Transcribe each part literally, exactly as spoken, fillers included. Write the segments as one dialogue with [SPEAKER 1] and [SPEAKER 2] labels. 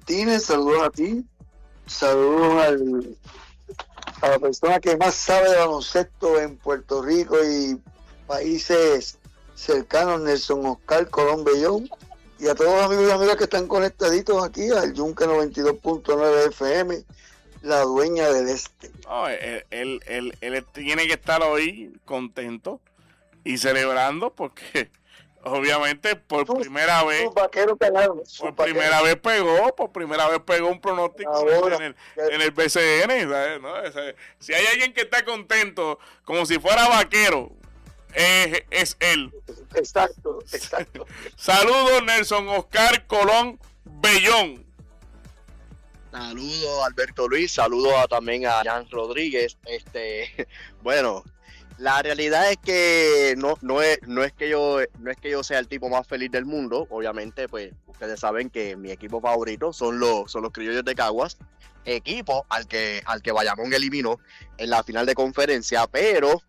[SPEAKER 1] Martínez, saludos a ti, saludos al, a la persona que más sabe de baloncesto en Puerto Rico y países cercanos, Nelson Oscar Colón Bellón, y a todos los amigos y amigas que están conectaditos aquí al Yunque noventa y dos punto nueve F M, la dueña del este.
[SPEAKER 2] No, él, él, él, él tiene que estar hoy contento y celebrando porque obviamente por sus, primera vez sus
[SPEAKER 1] vaqueros pegaron, sus
[SPEAKER 2] por
[SPEAKER 1] vaqueros.
[SPEAKER 2] primera vez pegó por primera vez pegó un pronóstico
[SPEAKER 1] Ahora,
[SPEAKER 2] en el, en el B C N, ¿sabes? ¿No? O sea, si hay alguien que está contento como si fuera vaquero, es, es él.
[SPEAKER 1] Exacto, exacto.
[SPEAKER 2] Saludos, Nelson Oscar Colón Bellón.
[SPEAKER 3] Saludos, Alberto Luis, saludos a, también a Jan Rodríguez. Este, bueno, la realidad es que no, no es, no es que yo, no es que yo sea el tipo más feliz del mundo. Obviamente, pues, ustedes saben que mi equipo favorito son los, son los Criollos de Caguas, equipo al que, al que Bayamón eliminó en la final de conferencia, pero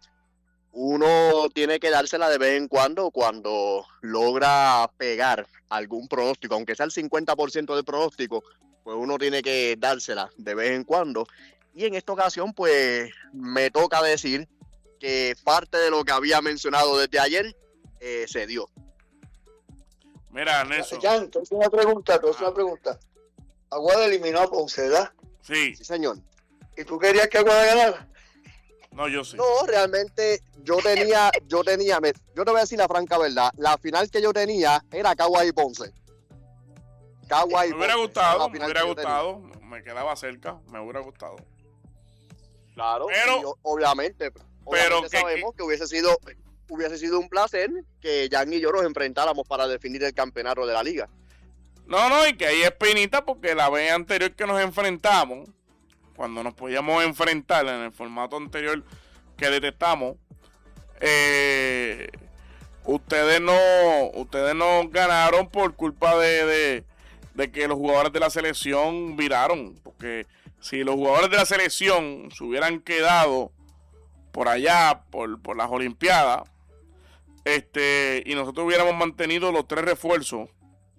[SPEAKER 3] uno tiene que dársela de vez en cuando cuando logra pegar algún pronóstico, aunque sea el cincuenta por ciento del pronóstico, pues uno tiene que dársela de vez en cuando. Y en esta ocasión, pues, me toca decir que parte de lo que había mencionado desde ayer eh, se dio.
[SPEAKER 2] Mira, Nelson.
[SPEAKER 1] Jan, te hago una pregunta, te hago una pregunta. Aguada eliminó a Ponce, ¿verdad?
[SPEAKER 2] Sí.
[SPEAKER 3] Sí, señor.
[SPEAKER 1] ¿Y tú querías que Aguada ganara?
[SPEAKER 2] No, yo sí.
[SPEAKER 3] No, realmente yo tenía, yo tenía, me, yo te voy a decir la franca verdad, la final que yo tenía era Caguas y Ponce. Caguas y
[SPEAKER 2] Me hubiera
[SPEAKER 3] Ponce,
[SPEAKER 2] gustado, me hubiera gustado, me quedaba cerca, me hubiera gustado.
[SPEAKER 3] Claro,
[SPEAKER 2] pero,
[SPEAKER 3] y, obviamente,
[SPEAKER 2] pero
[SPEAKER 3] obviamente
[SPEAKER 2] que,
[SPEAKER 3] sabemos
[SPEAKER 2] que,
[SPEAKER 3] que hubiese sido, hubiese sido un placer que Jan y yo nos enfrentáramos para definir el campeonato de la liga.
[SPEAKER 2] No, no, y que hay espinita porque la vez anterior que nos enfrentamos, cuando nos podíamos enfrentar en el formato anterior que detectamos, eh, ustedes no ustedes no ganaron por culpa de, de, de que los jugadores de la selección viraron, porque si los jugadores de la selección se hubieran quedado por allá, por, por las Olimpiadas, este, y nosotros hubiéramos mantenido los tres refuerzos,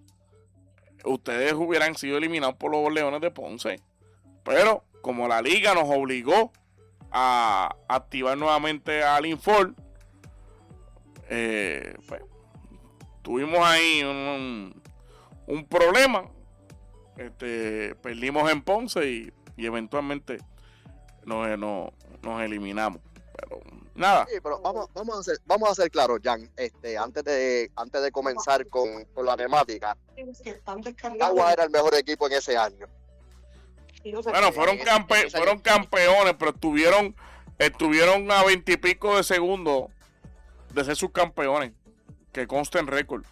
[SPEAKER 2] ustedes hubieran sido eliminados por los Leones de Ponce. Pero como la liga nos obligó a activar nuevamente al Infor, eh, pues, tuvimos ahí un, un problema. Este, perdimos en Ponce y, y eventualmente nos, nos, nos eliminamos. Pero nada.
[SPEAKER 3] Sí, pero vamos, vamos a ser, vamos a ser claros, Jan, este, antes de, antes de comenzar con, con la temática, Caguas era el mejor equipo en ese año.
[SPEAKER 2] Bueno, fueron, campe fueron campeones, pero estuvieron, estuvieron a veintipico de segundos de ser subcampeones, que consta en récord.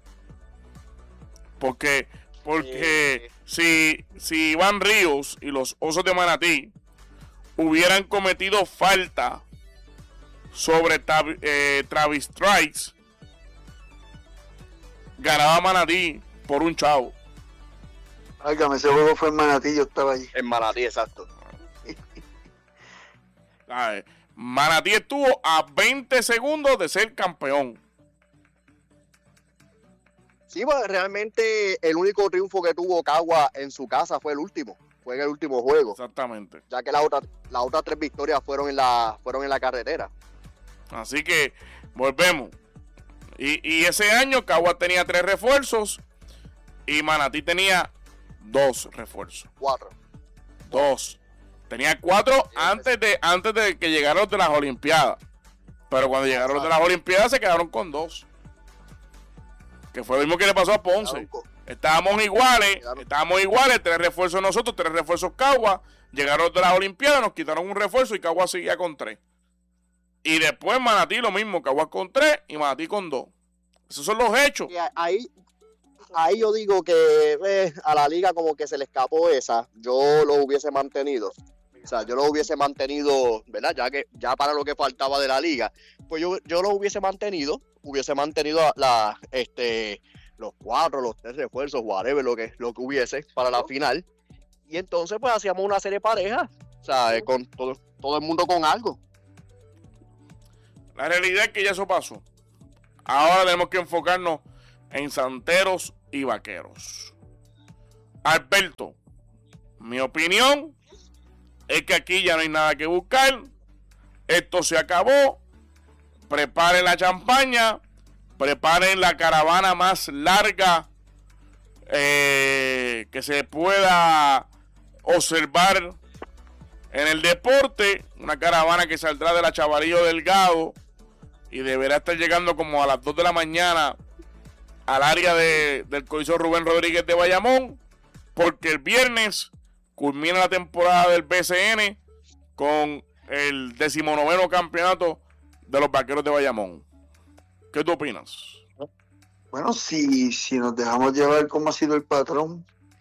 [SPEAKER 2] Porque, porque sí. si, si Iván Ríos y los Osos de Manatí hubieran cometido falta sobre eh, Travis Strikes, ganaba Manatí por un chavo.
[SPEAKER 1] Álgame, ese juego fue en Manatí, yo estaba allí.
[SPEAKER 3] En Manatí, exacto.
[SPEAKER 2] Ay, Manatí estuvo a veinte segundos de ser campeón.
[SPEAKER 3] Sí, pues realmente el único triunfo que tuvo Caguas en su casa fue el último. Fue en el último juego.
[SPEAKER 2] Exactamente.
[SPEAKER 3] Ya que las otras las otras tres victorias fueron en la fueron en la carretera.
[SPEAKER 2] Así que volvemos. Y, y ese año Caguas tenía tres refuerzos y Manatí tenía dos refuerzos.
[SPEAKER 3] Cuatro.
[SPEAKER 2] Dos. Tenía cuatro antes de, antes de que llegaran los de las Olimpiadas. Pero cuando llegaron los de las Olimpiadas se quedaron con dos. Que fue lo mismo que le pasó a Ponce. Estábamos iguales, estábamos iguales, tres refuerzos nosotros, tres refuerzos Caguas. Llegaron los de las Olimpiadas, nos quitaron un refuerzo y Caguas seguía con tres. Y después Manatí lo mismo, Caguas con tres y Manatí con dos. Esos son los hechos.
[SPEAKER 3] Y ahí, ahí yo digo que eh, a la liga como que se le escapó esa. Yo lo hubiese mantenido. O sea, yo lo hubiese mantenido, ¿verdad? Ya que ya para lo que faltaba de la liga, pues yo, yo lo hubiese mantenido, hubiese mantenido la, este, los cuatro, los tres refuerzos, whatever, lo que, lo que hubiese para la final. Y entonces pues hacíamos una serie pareja, o sea, con todo, todo el mundo con algo.
[SPEAKER 2] La realidad es que ya eso pasó. Ahora tenemos que enfocarnos en Santeros y Vaqueros. Alberto, mi opinión es que aquí ya no hay nada que buscar. Esto se acabó. Preparen la champaña. Preparen la caravana más larga eh, que se pueda observar en el deporte. Una caravana que saldrá de la Chavalillo Delgado y deberá estar llegando como a las dos de la mañana al área de, del Coliseo Rubén Rodríguez de Bayamón, porque el viernes culmina la temporada del B C N con el decimonoveno campeonato de los Vaqueros de Bayamón. ¿Qué tú opinas?
[SPEAKER 1] Bueno, si, si nos dejamos llevar como ha sido el patrón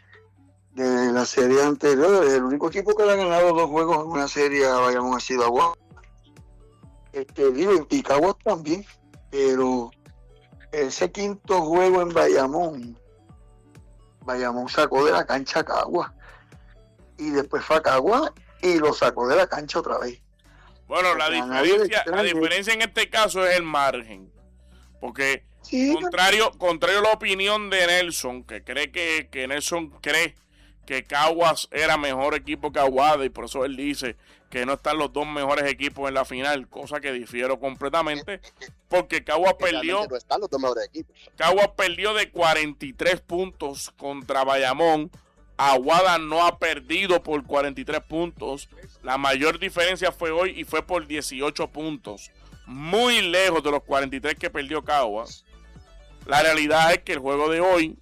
[SPEAKER 1] de la serie anterior, el único equipo que le ha ganado dos juegos en una serie a Bayamón ha sido Aguada. Este, digo, y Caguas también, pero ese quinto juego en Bayamón, Bayamón sacó de la cancha a Caguas y después fue a Caguas y lo sacó de la cancha otra vez.
[SPEAKER 2] Bueno, la diferencia, la diferencia en este caso es el margen, porque sí, contrario, contrario a la opinión de Nelson, que cree que, que Nelson cree que Caguas era mejor equipo que Aguada y por eso él dice que no están los dos mejores equipos en la final, cosa que difiero completamente, porque Caguas perdió
[SPEAKER 3] no están los dos mejores equipos.
[SPEAKER 2] Caguas perdió de cuarenta y tres puntos contra Bayamón. Aguada no ha perdido por cuarenta y tres puntos. La mayor diferencia fue hoy y fue por dieciocho puntos, muy lejos de los cuarenta y tres que perdió Caguas. La realidad es que el juego de hoy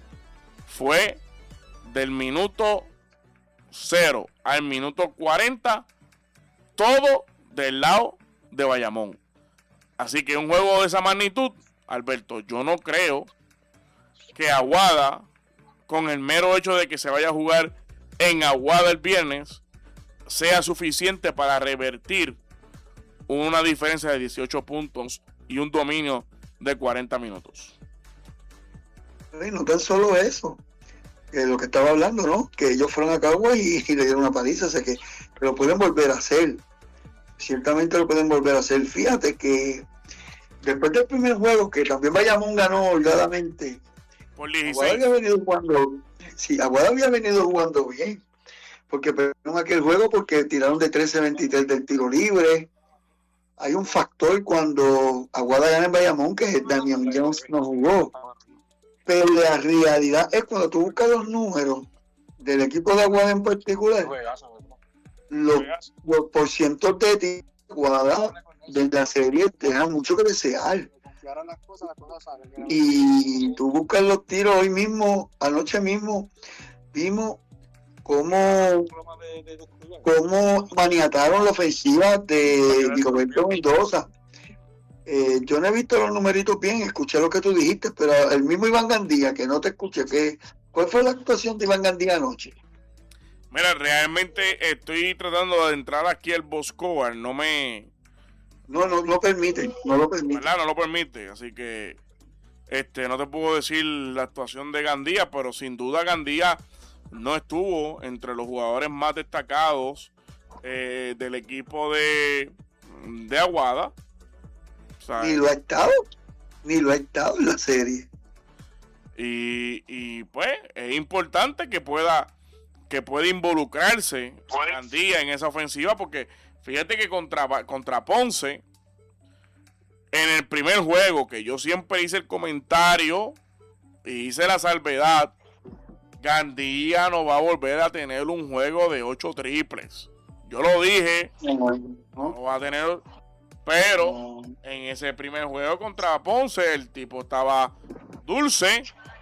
[SPEAKER 2] fue del minuto cero al minuto cuarenta, todo del lado de Bayamón. Así que un juego de esa magnitud, Alberto, yo no creo que Aguada, con el mero hecho de que se vaya a jugar en Aguada el viernes, sea suficiente para revertir una diferencia de dieciocho puntos y un dominio de cuarenta minutos.
[SPEAKER 1] Y no tan solo eso, que lo que estaba hablando, ¿no? Que ellos fueron a Caguas y, y le dieron una paliza, o sea que, que lo pueden volver a hacer. Ciertamente lo pueden volver a hacer. Fíjate que después del primer juego, que también Bayamón ganó holgadamente,
[SPEAKER 2] por dieciséis.
[SPEAKER 1] Aguada había venido jugando, sí, Aguada había venido jugando bien, porque perdieron aquel juego porque tiraron de trece a veintitrés del tiro libre. Hay un factor cuando Aguada gana en Bayamón, que Damian Jones no jugó. Pero la realidad es cuando tú buscas los números del equipo de Aguada en particular, los, los porcientos de tiro de Aguada de la serie dejan mucho que desear. Y tú buscas los tiros hoy mismo, anoche mismo, vimos cómo, cómo maniataron la ofensiva de Rigoberto Mendoza. Eh, yo no he visto los numeritos bien, escuché lo que tú dijiste, pero el mismo Iván Gandía, que no te escuché, que, ¿cuál fue la actuación de Iván Gandía anoche?
[SPEAKER 2] Mira, realmente estoy tratando de entrar aquí al Boscoar, no me...
[SPEAKER 1] No, no, no permite, no lo permite.
[SPEAKER 2] ¿Verdad? No lo permite, así que este no te puedo decir la actuación de Gandía, pero sin duda Gandía no estuvo entre los jugadores más destacados eh, del equipo de, de Aguada. O sea,
[SPEAKER 1] ni lo ha estado, ni lo ha estado en la serie.
[SPEAKER 2] Y, y pues es importante que pueda que pueda involucrarse Gandía en esa ofensiva, porque fíjate que contra, contra Ponce, en el primer juego, que yo siempre hice el comentario y hice la salvedad, Gandía no va a volver a tener un juego de ocho triples. Yo lo dije, no va a tener, pero en ese primer juego contra Ponce, el tipo estaba dulce.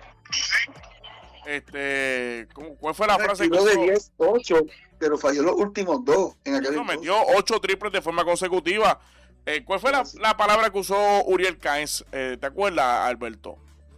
[SPEAKER 2] Este, ¿cuál fue la frase que
[SPEAKER 1] usó? De diez, ocho, pero falló los últimos dos. En aquel
[SPEAKER 2] no, metió ocho triples de forma consecutiva. Eh, ¿Cuál fue la, la palabra que usó Uriel Caens? Eh, ¿Te acuerdas, Alberto?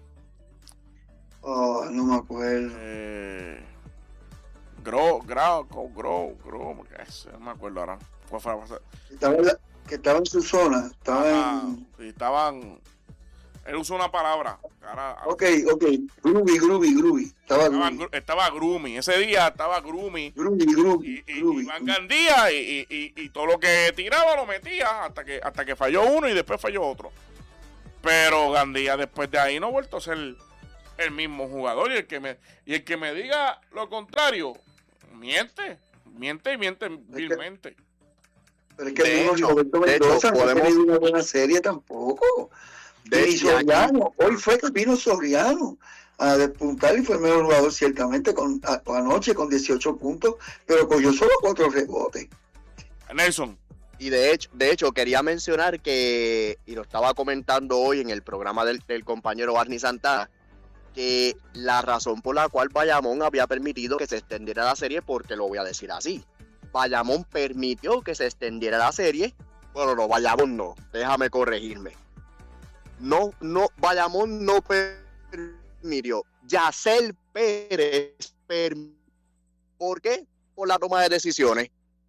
[SPEAKER 1] Oh, no me acuerdo.
[SPEAKER 2] Eh, grow, grow, grow, grow, no me acuerdo ahora. ¿Cuál fue la frase?
[SPEAKER 1] Estaba en la, que estaba en su zona. Estaba
[SPEAKER 2] ah,
[SPEAKER 1] en...
[SPEAKER 2] sí, estaban... Él usó una palabra. Ahora,
[SPEAKER 1] ok, ok. Groovy, groovy, groovy. Estaba,
[SPEAKER 2] estaba,
[SPEAKER 1] groovy.
[SPEAKER 2] estaba Groomy. Ese día estaba Groomy.
[SPEAKER 1] Groovy, groovy.
[SPEAKER 2] Y, y,
[SPEAKER 1] groovy,
[SPEAKER 2] Iván Gandía y, y, y todo lo que tiraba lo metía hasta que, hasta que falló uno y después falló otro. Pero Gandía después de ahí no ha vuelto a ser el mismo jugador. Y el que me, y el que me diga lo contrario, miente. Miente y miente vilmente.
[SPEAKER 1] Pero es que
[SPEAKER 3] de
[SPEAKER 1] el mismo Roberto Mendoza no ha tenido una buena serie tampoco. De y Soriano, aquí. Hoy fue que vino Soriano a despuntar y fue el mejor jugador ciertamente con, a, anoche con dieciocho puntos, pero cogió solo cuatro rebotes.
[SPEAKER 2] Nelson.
[SPEAKER 3] Y de hecho, de hecho quería mencionar que, y lo estaba comentando hoy en el programa del, del compañero Barney Santana, que la razón por la cual Bayamón había permitido que se extendiera la serie, porque lo voy a decir así, Bayamón permitió que se extendiera la serie, bueno, no, Bayamón no, déjame corregirme, no, no, Bayamón no permitió, Yacel Pérez permitió, ¿por qué? Por la toma de decisiones,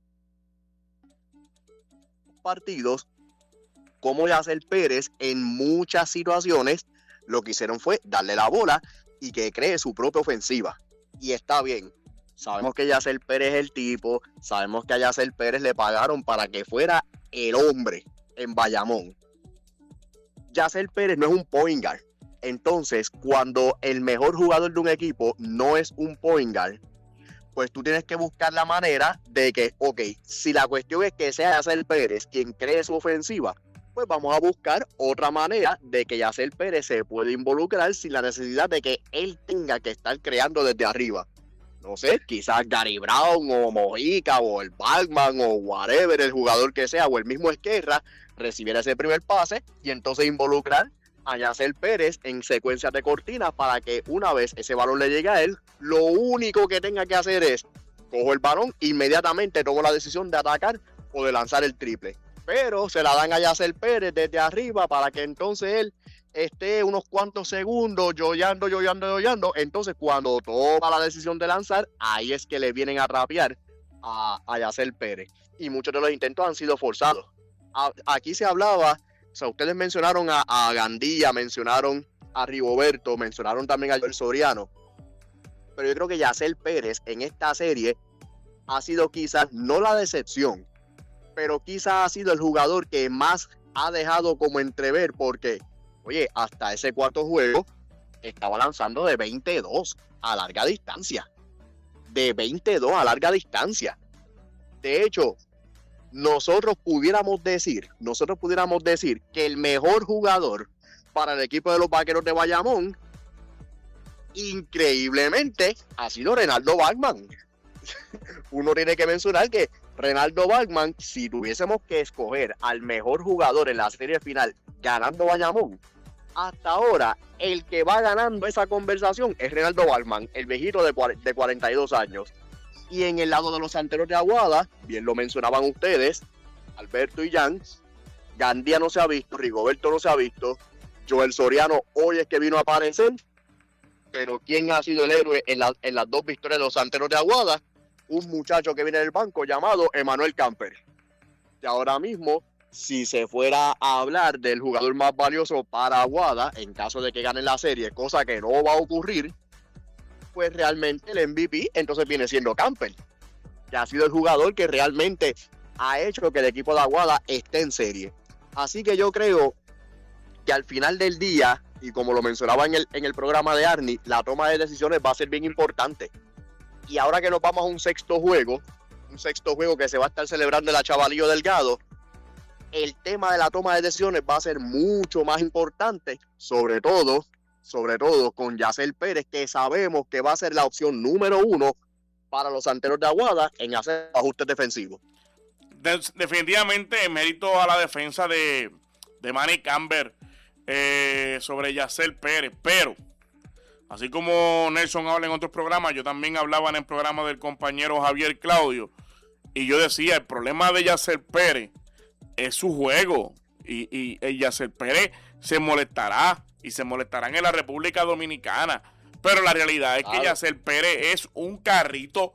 [SPEAKER 3] partidos, como Yacel Pérez en muchas situaciones, lo que hicieron fue darle la bola y que cree su propia ofensiva. Y está bien. Sabemos que Yacel Pérez es el tipo. Sabemos que a Yacel Pérez le pagaron para que fuera el hombre en Bayamón. Yacel Pérez no es un point guard. Entonces, cuando el mejor jugador de un equipo no es un point guard, pues tú tienes que buscar la manera de que, ok, si la cuestión es que sea Yacel Pérez quien cree su ofensiva, pues vamos a buscar otra manera de que Yacel Pérez se pueda involucrar sin la necesidad de que él tenga que estar creando desde arriba. No sé, quizás Gary Brown o Mojica o el Bagman o whatever, el jugador que sea, o el mismo Esquerra, recibiera ese primer pase y entonces involucrar a Yacel Pérez en secuencias de cortinas para que una vez ese balón le llegue a él, lo único que tenga que hacer es cojo el balón, inmediatamente tomo la decisión de atacar o de lanzar el triple. Pero se la dan a Yacel Pérez desde arriba para que entonces él esté unos cuantos segundos yoyando, yoyando, yoyando. Entonces cuando toma la decisión de lanzar, ahí es que le vienen a rapear a, a Yacel Pérez. Y muchos de los intentos han sido forzados. A, aquí se hablaba, o sea, ustedes mencionaron a, a Gandía, mencionaron a Rigoberto, mencionaron también a Joel Soriano. Pero yo creo que Yacel Pérez en esta serie ha sido quizás no la decepción, pero quizás ha sido el jugador que más ha dejado como entrever, porque, oye, hasta ese cuarto juego estaba lanzando de veintidós a larga distancia. De veintidós a larga distancia. De hecho, nosotros pudiéramos decir, nosotros pudiéramos decir que el mejor jugador para el equipo de los Vaqueros de Bayamón, increíblemente, ha sido Renaldo Bagman. Uno tiene que mencionar que Renaldo Bagman, si tuviésemos que escoger al mejor jugador en la serie final ganando Bayamón, hasta ahora el que va ganando esa conversación es Renaldo Bagman, el viejito de, de cuarenta y dos años. Y en el lado de los Santeros de Aguada, bien lo mencionaban ustedes, Alberto y Jan, Gandía no se ha visto, Rigoberto no se ha visto, Joel Soriano hoy es que vino a aparecer, pero ¿quién ha sido el héroe en, la, en las dos victorias de los Santeros de Aguada? Un muchacho que viene del banco llamado Emmanuel Camper. Y ahora mismo, si se fuera a hablar del jugador más valioso para Aguada, en caso de que gane la serie, cosa que no va a ocurrir, pues realmente el M V P entonces viene siendo Camper, que ha sido el jugador que realmente ha hecho que el equipo de Aguada esté en serie. Así que yo creo que al final del día, y como lo mencionaba en el, en el programa de Arnie, la toma de decisiones va a ser bien importante. Y ahora que nos vamos a un sexto juego, un sexto juego que se va a estar celebrando en la Chavalillo Delgado, el tema de la toma de decisiones va a ser mucho más importante, sobre todo, sobre todo con Yacel Pérez, que sabemos que va a ser la opción número uno para los Santeros de Aguada en hacer ajustes defensivos.
[SPEAKER 2] De, definitivamente, mérito a la defensa de, de Manny Camber eh, sobre Yacel Pérez, pero así como Nelson habla en otros programas, yo también hablaba en el programa del compañero Javier Claudio, y yo decía, el problema de Yacel Pérez es su juego, y, y el Yacel Pérez se molestará, y se molestarán en la República Dominicana, pero la realidad es claro, que Yacel Pérez es un carrito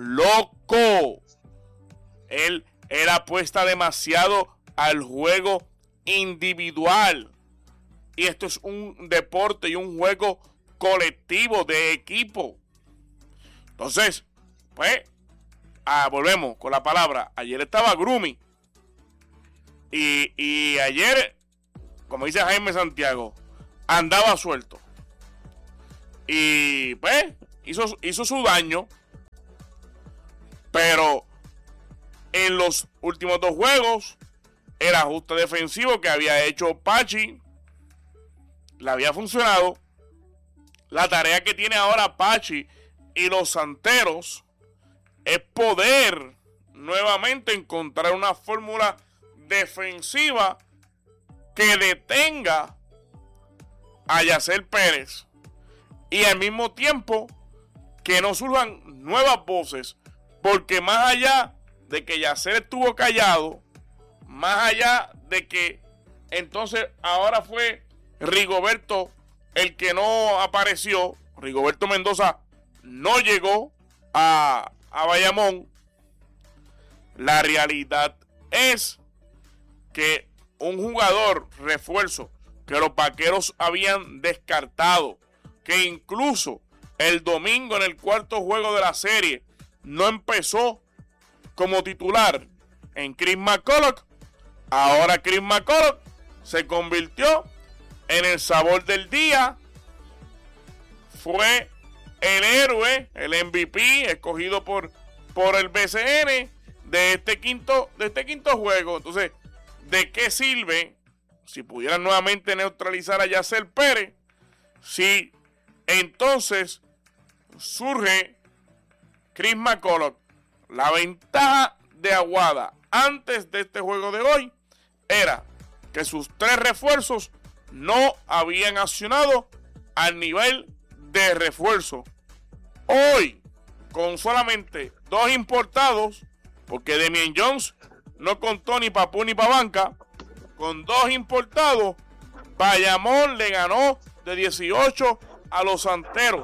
[SPEAKER 2] loco. Él, él apuesta demasiado al juego individual, y esto es un deporte y un juego colectivo, de equipo. Entonces, pues, ah, volvemos con la palabra. Ayer estaba Grumi. Y, y ayer, como dice Jaime Santiago, andaba suelto. y pues hizo, hizo su daño, pero en los últimos dos juegos el ajuste defensivo que había hecho Pachi le había funcionado. La tarea que tiene ahora Pachi y los Santeros es poder nuevamente encontrar una fórmula defensiva que detenga a Yacer Pérez y al mismo tiempo que no surjan nuevas voces, porque más allá de que Yacer estuvo callado, más allá de que entonces ahora fue Rigoberto el que no apareció, Rigoberto Mendoza no llegó a, a Bayamón, la realidad es que un jugador refuerzo que los Vaqueros habían descartado, que incluso el domingo en el cuarto juego de la serie no empezó como titular en Chris McCulloch, ahora Chris McCulloch se convirtió en el sabor del día, fue el héroe, el M V P escogido por, por el B C N de este quinto, de este quinto juego. Entonces, ¿de qué sirve si pudieran nuevamente neutralizar a Yacer Pérez? Si entonces surge Chris McCulloch. La ventaja de Aguada antes de este juego de hoy era que sus tres refuerzos no habían accionado al nivel de refuerzo. Hoy, con solamente dos importados, porque Demian Jones no contó ni pa' pu ni pa' banca, con dos importados, Bayamón le ganó de dieciocho a los Santeros.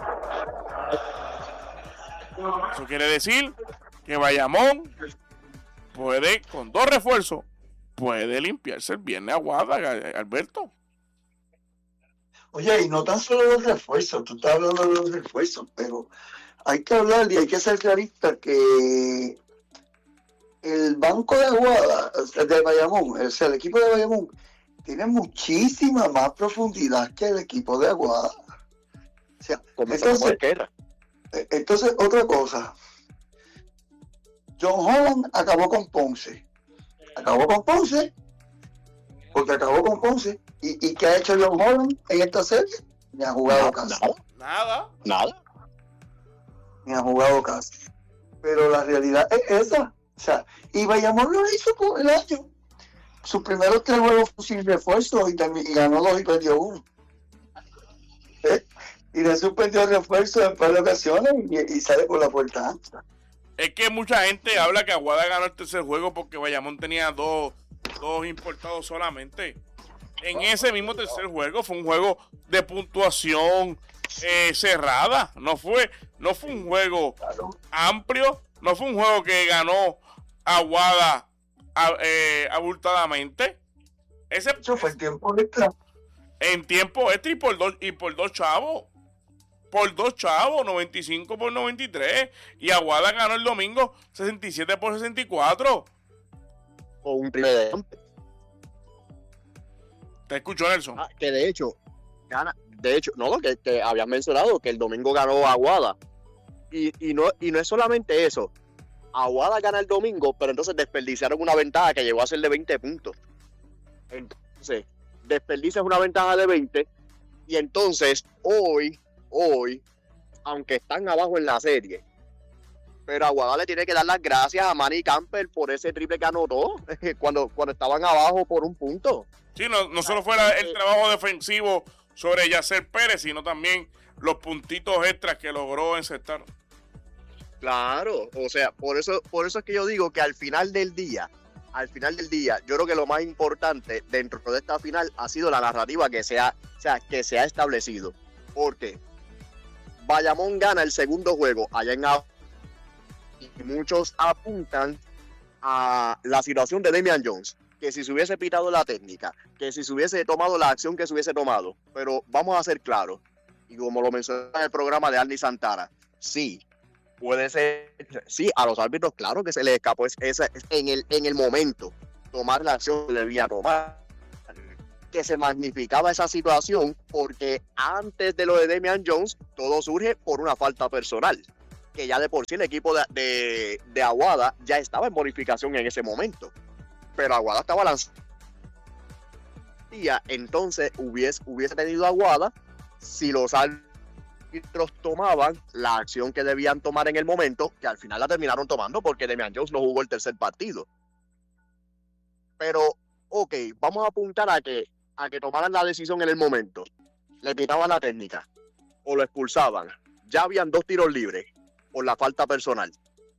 [SPEAKER 2] Eso quiere decir que Bayamón puede, con dos refuerzos, puede limpiarse el viernes a Aguada, Alberto.
[SPEAKER 1] Oye, y no tan solo los refuerzos, tú estás hablando de los refuerzos, pero hay que hablar y hay que ser clarista que el banco de Aguada, de Bayamón, o sea, el equipo de Bayamón, tiene muchísima más profundidad que el equipo de Aguada. O sea, entonces, entonces, otra cosa. John Holland acabó con Ponce. Acabó con Ponce, porque acabó con Ponce. ¿Y, y qué ha hecho John Holland en esta serie? Ni ha jugado casi.
[SPEAKER 2] Nada.
[SPEAKER 3] Nada.
[SPEAKER 1] Ni ha jugado casi. Pero la realidad es esa. O sea, y Bayamón lo hizo por el año. Sus primeros tres juegos fue sin refuerzo y, y ganó dos y perdió uno. ¿Eh? Y le suspendió el refuerzo en un par de ocasiones y, y sale por la puerta ancha.
[SPEAKER 2] Es que mucha gente habla que Aguada ganó el tercer juego porque Bayamón tenía dos, dos importados solamente. En ese mismo tercer juego fue un juego de puntuación eh, cerrada. No fue, no fue un juego amplio. No fue un juego que ganó Aguada eh, abultadamente. Ese,
[SPEAKER 1] Eso fue en tiempo extra.
[SPEAKER 2] En tiempo extra y por dos, y por dos chavos. Por dos chavos, noventa y cinco por noventa y tres. Y Aguada ganó el domingo sesenta y siete por sesenta y cuatro.
[SPEAKER 3] O un triple de...
[SPEAKER 2] ¿Te escuchó, Nelson?
[SPEAKER 3] Ah, que de hecho, gana, de hecho, no, que, que habías mencionado que el domingo ganó Aguada. Y, y, no, y no es solamente eso. Aguada gana el domingo, pero entonces desperdiciaron una ventaja que llegó a ser de veinte puntos. Entonces, desperdicias una ventaja de veinte. Y entonces, hoy, hoy, aunque están abajo en la serie, pero Aguada le tiene que dar las gracias a Manny Campbell por ese triple que anotó cuando, cuando estaban abajo por un punto.
[SPEAKER 2] Sí, no, no solo fue el trabajo defensivo sobre Yacer Pérez, sino también los puntitos extras que logró encestar.
[SPEAKER 3] Claro, o sea, por eso, por eso es que yo digo que al final del día, al final del día, yo creo que lo más importante dentro de esta final ha sido la narrativa que se ha, o sea, que se ha establecido. Porque Bayamón gana el segundo juego allá en Aguada y muchos apuntan a la situación de Demian Jones, que si se hubiese pitado la técnica, que si se hubiese tomado la acción que se hubiese tomado, pero vamos a ser claros, y como lo mencioné en el programa de Arnie Santana, sí, puede ser, sí, a los árbitros, claro que se les escapó esa, en, el, en el momento tomar la acción que debía tomar, que se magnificaba esa situación porque antes de lo de Damian Jones, todo surge por una falta personal, que ya de por sí el equipo de, de, de Aguada ya estaba en bonificación en ese momento, pero Aguada estaba lanzando. Entonces hubiese, hubiese tenido Aguada si los árbitros tomaban la acción que debían tomar en el momento, que al final la terminaron tomando porque Damian Jones no jugó el tercer partido. Pero, ok, vamos a apuntar a que a que tomaran la decisión en el momento, le quitaban la técnica o lo expulsaban. Ya habían dos tiros libres por la falta personal.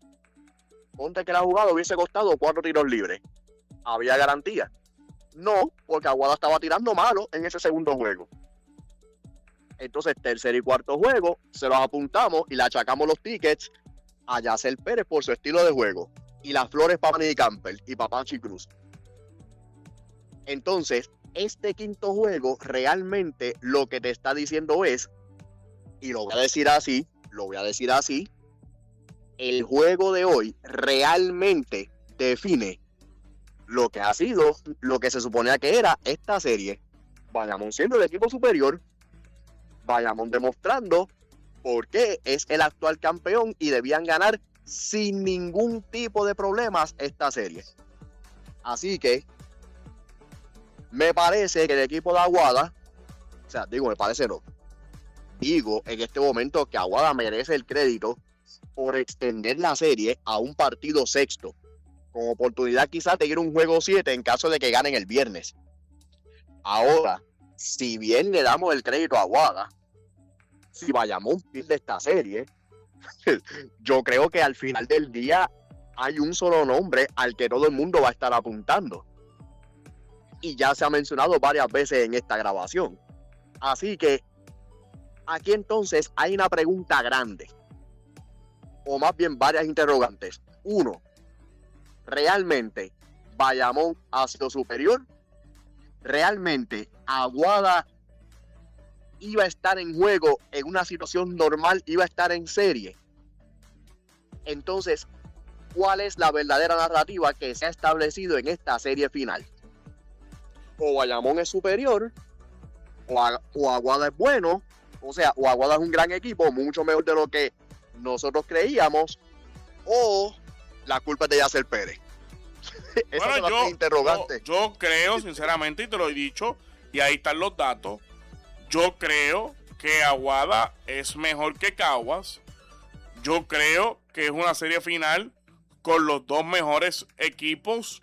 [SPEAKER 3] Ponte que la jugada hubiese costado cuatro tiros libres. ¿Había garantía? No, porque Aguada estaba tirando malo en ese segundo juego. Entonces, tercer y cuarto juego, se los apuntamos y le achacamos los tickets a Yacer Pérez por su estilo de juego. Y las flores para Manny Campbell y para Panchi Cruz. Entonces, este quinto juego realmente lo que te está diciendo es, y lo voy a decir así, lo voy a decir así, el juego de hoy realmente define lo que ha sido, lo que se suponía que era esta serie. Bayamón siendo el equipo superior, Bayamón demostrando por qué es el actual campeón y debían ganar sin ningún tipo de problemas esta serie. Así que me parece que el equipo de Aguada, o sea, digo, me parece no, digo en este momento que Aguada merece el crédito por extender la serie a un partido sexto, con oportunidad quizás de ir a un juego siete en caso de que ganen el viernes. Ahora, si bien le damos el crédito a Aguada, si Bayamón pierde esta serie, yo creo que al final del día hay un solo nombre al que todo el mundo va a estar apuntando. Y ya se ha mencionado varias veces en esta grabación. Así que aquí entonces hay una pregunta grande, o más bien varias interrogantes. Uno, ¿realmente Bayamón ha sido superior? ¿Realmente Aguada iba a estar en juego en una situación normal, iba a estar en serie? Entonces, ¿cuál es la verdadera narrativa que se ha establecido en esta serie final? O Bayamón es superior, o, a, o Aguada es bueno, o sea, o Aguada es un gran equipo, mucho mejor de lo que nosotros creíamos, o la culpa es de Yacer Pérez.
[SPEAKER 2] Bueno, yo, yo, yo creo, sinceramente, y te lo he dicho, y ahí están los datos, yo creo que Aguada es mejor que Caguas. Yo creo que es una serie final con los dos mejores equipos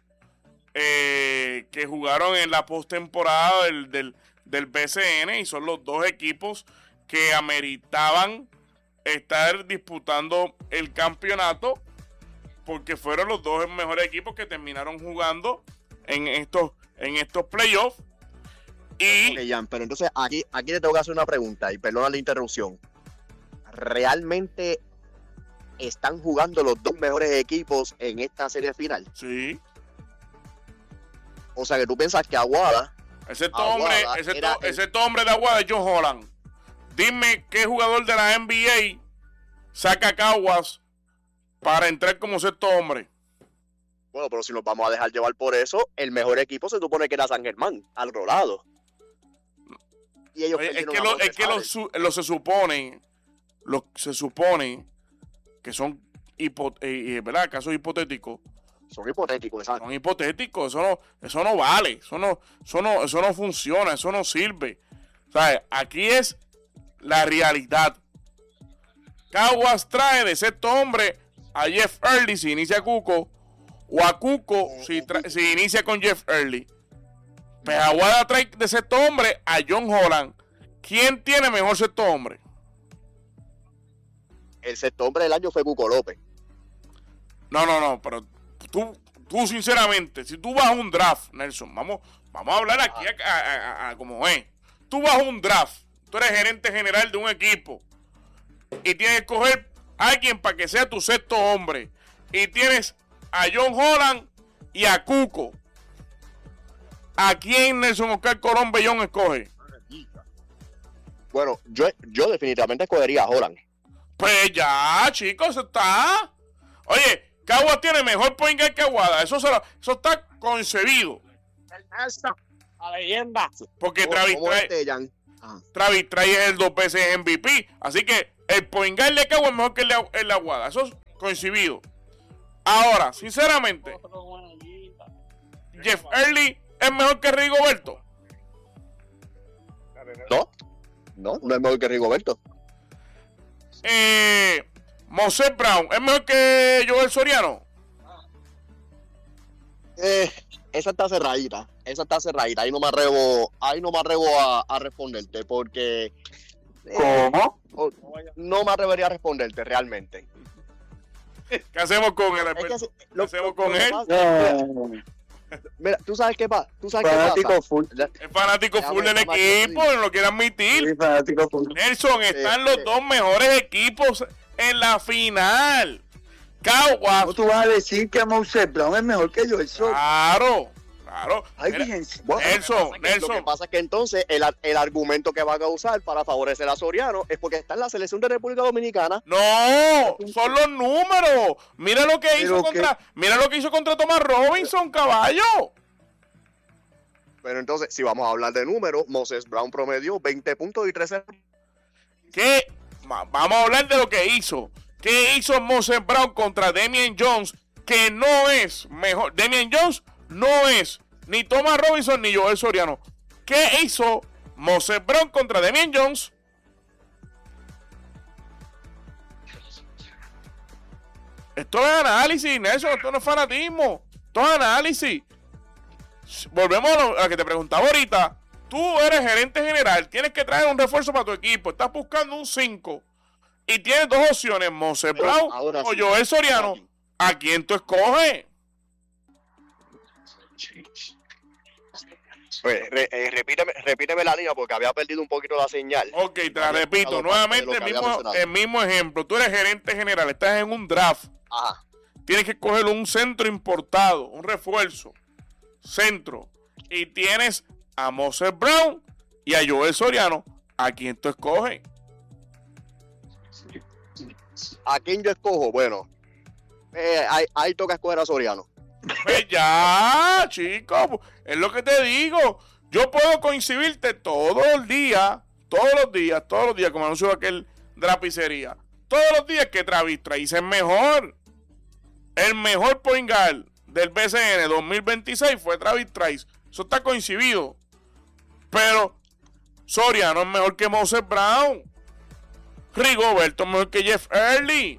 [SPEAKER 2] eh, que jugaron en la postemporada del, del, del B C N, y son los dos equipos que ameritaban estar disputando el campeonato, porque fueron los dos mejores equipos que terminaron jugando en estos, en estos playoffs. Y
[SPEAKER 3] okay, Jan, pero entonces aquí, aquí te tengo que hacer una pregunta, y perdona la interrupción. ¿Realmente están jugando los dos mejores equipos en esta serie final?
[SPEAKER 2] Sí.
[SPEAKER 3] O sea que tú piensas que Aguada,
[SPEAKER 2] excepto hombre, excepto, el... excepto hombre de Aguada es John Holland. Dime qué jugador de la N B A saca a Caguas para entrar como sexto hombre.
[SPEAKER 3] Bueno, pero si nos vamos a dejar llevar por eso, el mejor equipo se supone que era San Germán, al Rolado. Y ellos
[SPEAKER 2] Oye, es que, lo, es que los lo se supone, lo, se supone que son hipo, eh, ¿verdad? Casos hipotéticos.
[SPEAKER 3] Son hipotéticos, exacto.
[SPEAKER 2] Son hipotéticos, eso no, eso no vale, eso no, eso no, eso no funciona, eso no sirve. ¿Sabes? Aquí es la realidad. Caguas trae de sexto hombre a Jeff Early si inicia Cuco, o a Cuco si, tra- si inicia con Jeff Early. Pues Aguada trae de sexto hombre a John Holland. ¿Quién tiene mejor sexto hombre?
[SPEAKER 3] El sexto hombre del año fue Cuco López.
[SPEAKER 2] No, no, no, pero tú, tú sinceramente, si tú vas a un draft, Nelson, vamos, vamos a hablar aquí a, a, a, a como es. Tú vas a un draft, tú eres gerente general de un equipo y tienes que coger a alguien para que sea tu sexto hombre, y tienes a John Holland y a Cuco. ¿A quién Nelson Oscar Colón Bellón escoge?
[SPEAKER 3] Bueno, yo, yo definitivamente escogería a Holland.
[SPEAKER 2] Pues ya, chicos, eso está. Oye, Caguas tiene mejor point guard que Aguada. Eso, se lo, eso está concebido.
[SPEAKER 4] La leyenda.
[SPEAKER 2] Porque
[SPEAKER 3] ¿Cómo-
[SPEAKER 2] Travis
[SPEAKER 3] cómo
[SPEAKER 2] Trice,
[SPEAKER 3] este, Jan? Ajá.
[SPEAKER 2] Travis Trice es el dos veces M V P. Así que el point guard de Cagua es mejor que el de el de Aguada. Eso es coincidido. Ahora, sinceramente,
[SPEAKER 4] Otro con una guita.
[SPEAKER 2] Jeff Early es mejor que Rigoberto.
[SPEAKER 3] No, no, no es mejor que Rigoberto.
[SPEAKER 2] Eh, Moses Brown es mejor que Joel Soriano.
[SPEAKER 3] Eh, esa está cerradita, esa está cerradita. Ahí no me atrevo, ahí no me atrevo a, a responderte porque eh,
[SPEAKER 1] ¿Cómo?
[SPEAKER 3] oh, no me atrevería a responderte realmente.
[SPEAKER 2] ¿Qué hacemos con él?
[SPEAKER 3] Es que si-
[SPEAKER 2] ¿Qué hacemos con
[SPEAKER 3] lo que
[SPEAKER 2] él?
[SPEAKER 3] pasa-
[SPEAKER 1] No,
[SPEAKER 3] Mira, tú sabes qué pasa, tú sabes qué
[SPEAKER 1] fanático
[SPEAKER 3] pasa.
[SPEAKER 1] full.
[SPEAKER 2] Es fanático
[SPEAKER 3] Déjame-
[SPEAKER 2] full del
[SPEAKER 3] déjame
[SPEAKER 2] equipo,
[SPEAKER 3] decir.
[SPEAKER 2] no lo quiere admitir.
[SPEAKER 1] Sí, fanático full.
[SPEAKER 2] Nelson, están
[SPEAKER 3] Sí,
[SPEAKER 2] los
[SPEAKER 3] sí.
[SPEAKER 2] dos mejores equipos en la final. Caguas,
[SPEAKER 1] ¿Cómo tú vas a decir que Moses Brown es mejor que yo? Eso.
[SPEAKER 2] claro, claro.
[SPEAKER 1] Ay,
[SPEAKER 2] Mira,
[SPEAKER 1] fíjense.
[SPEAKER 3] Bueno,
[SPEAKER 2] Nelson,
[SPEAKER 3] lo que pasa es que- Lo que
[SPEAKER 2] Nelson.
[SPEAKER 3] pasa es que entonces el, ar- el argumento que van a usar para favorecer a Soriano es porque está en la selección de República Dominicana.
[SPEAKER 2] No, son los números. Mira lo que hizo
[SPEAKER 1] Pero
[SPEAKER 2] contra, mira lo que hizo contra Thomas Robinson, caballo.
[SPEAKER 3] Pero entonces, si vamos a hablar de números, Moses Brown promedió veinte puntos y trece.
[SPEAKER 2] ¿Qué? Va- Vamos a hablar de lo que hizo. ¿Qué hizo Moses Brown contra Damian Jones? Que no es mejor. Damian Jones no es ni Thomas Robinson ni Joel Soriano. ¿Qué hizo Moses Brown contra Damian Jones? Esto es análisis, Nelson. Esto no es fanatismo. Esto es análisis. Volvemos a lo a que te preguntaba ahorita. Tú eres gerente general, tienes que traer un refuerzo para tu equipo. Estás buscando un cinco y tienes dos opciones: Moses
[SPEAKER 3] Pero
[SPEAKER 2] Brown
[SPEAKER 3] ahora
[SPEAKER 2] o
[SPEAKER 3] sí.
[SPEAKER 2] Joel Soriano. ¿A quién tú escoges?
[SPEAKER 3] Pues, re- eh, repíteme, repíteme la línea porque había perdido un poquito la señal.
[SPEAKER 2] Ok, te la
[SPEAKER 3] Había
[SPEAKER 2] repito
[SPEAKER 3] escuchado
[SPEAKER 2] nuevamente.
[SPEAKER 3] parte
[SPEAKER 2] El
[SPEAKER 3] de lo que
[SPEAKER 2] mismo,
[SPEAKER 3] había mencionado.
[SPEAKER 2] el mismo ejemplo. Tú eres gerente general, estás en un draft.
[SPEAKER 3] Ajá.
[SPEAKER 2] Tienes que coger un centro importado, un refuerzo, centro. Y tienes a Moses Brown y a Joel Soriano. ¿A quién tú escoges?
[SPEAKER 3] ¿A quién yo escojo? Bueno, eh, ahí, ahí toca escoger a Soriano.
[SPEAKER 2] Pues ya, chicos, es lo que te digo. Yo puedo coincidirte todo el día, todos los días, todos los días, como anunció aquel de la pizzería. Todos los días que Travis Trice es mejor. El mejor point guard del B C N dos mil veintiséis fue Travis Trice. Eso está coincidido. Pero Soriano es mejor que Moses Brown. Rigoberto es mejor que Jeff Early.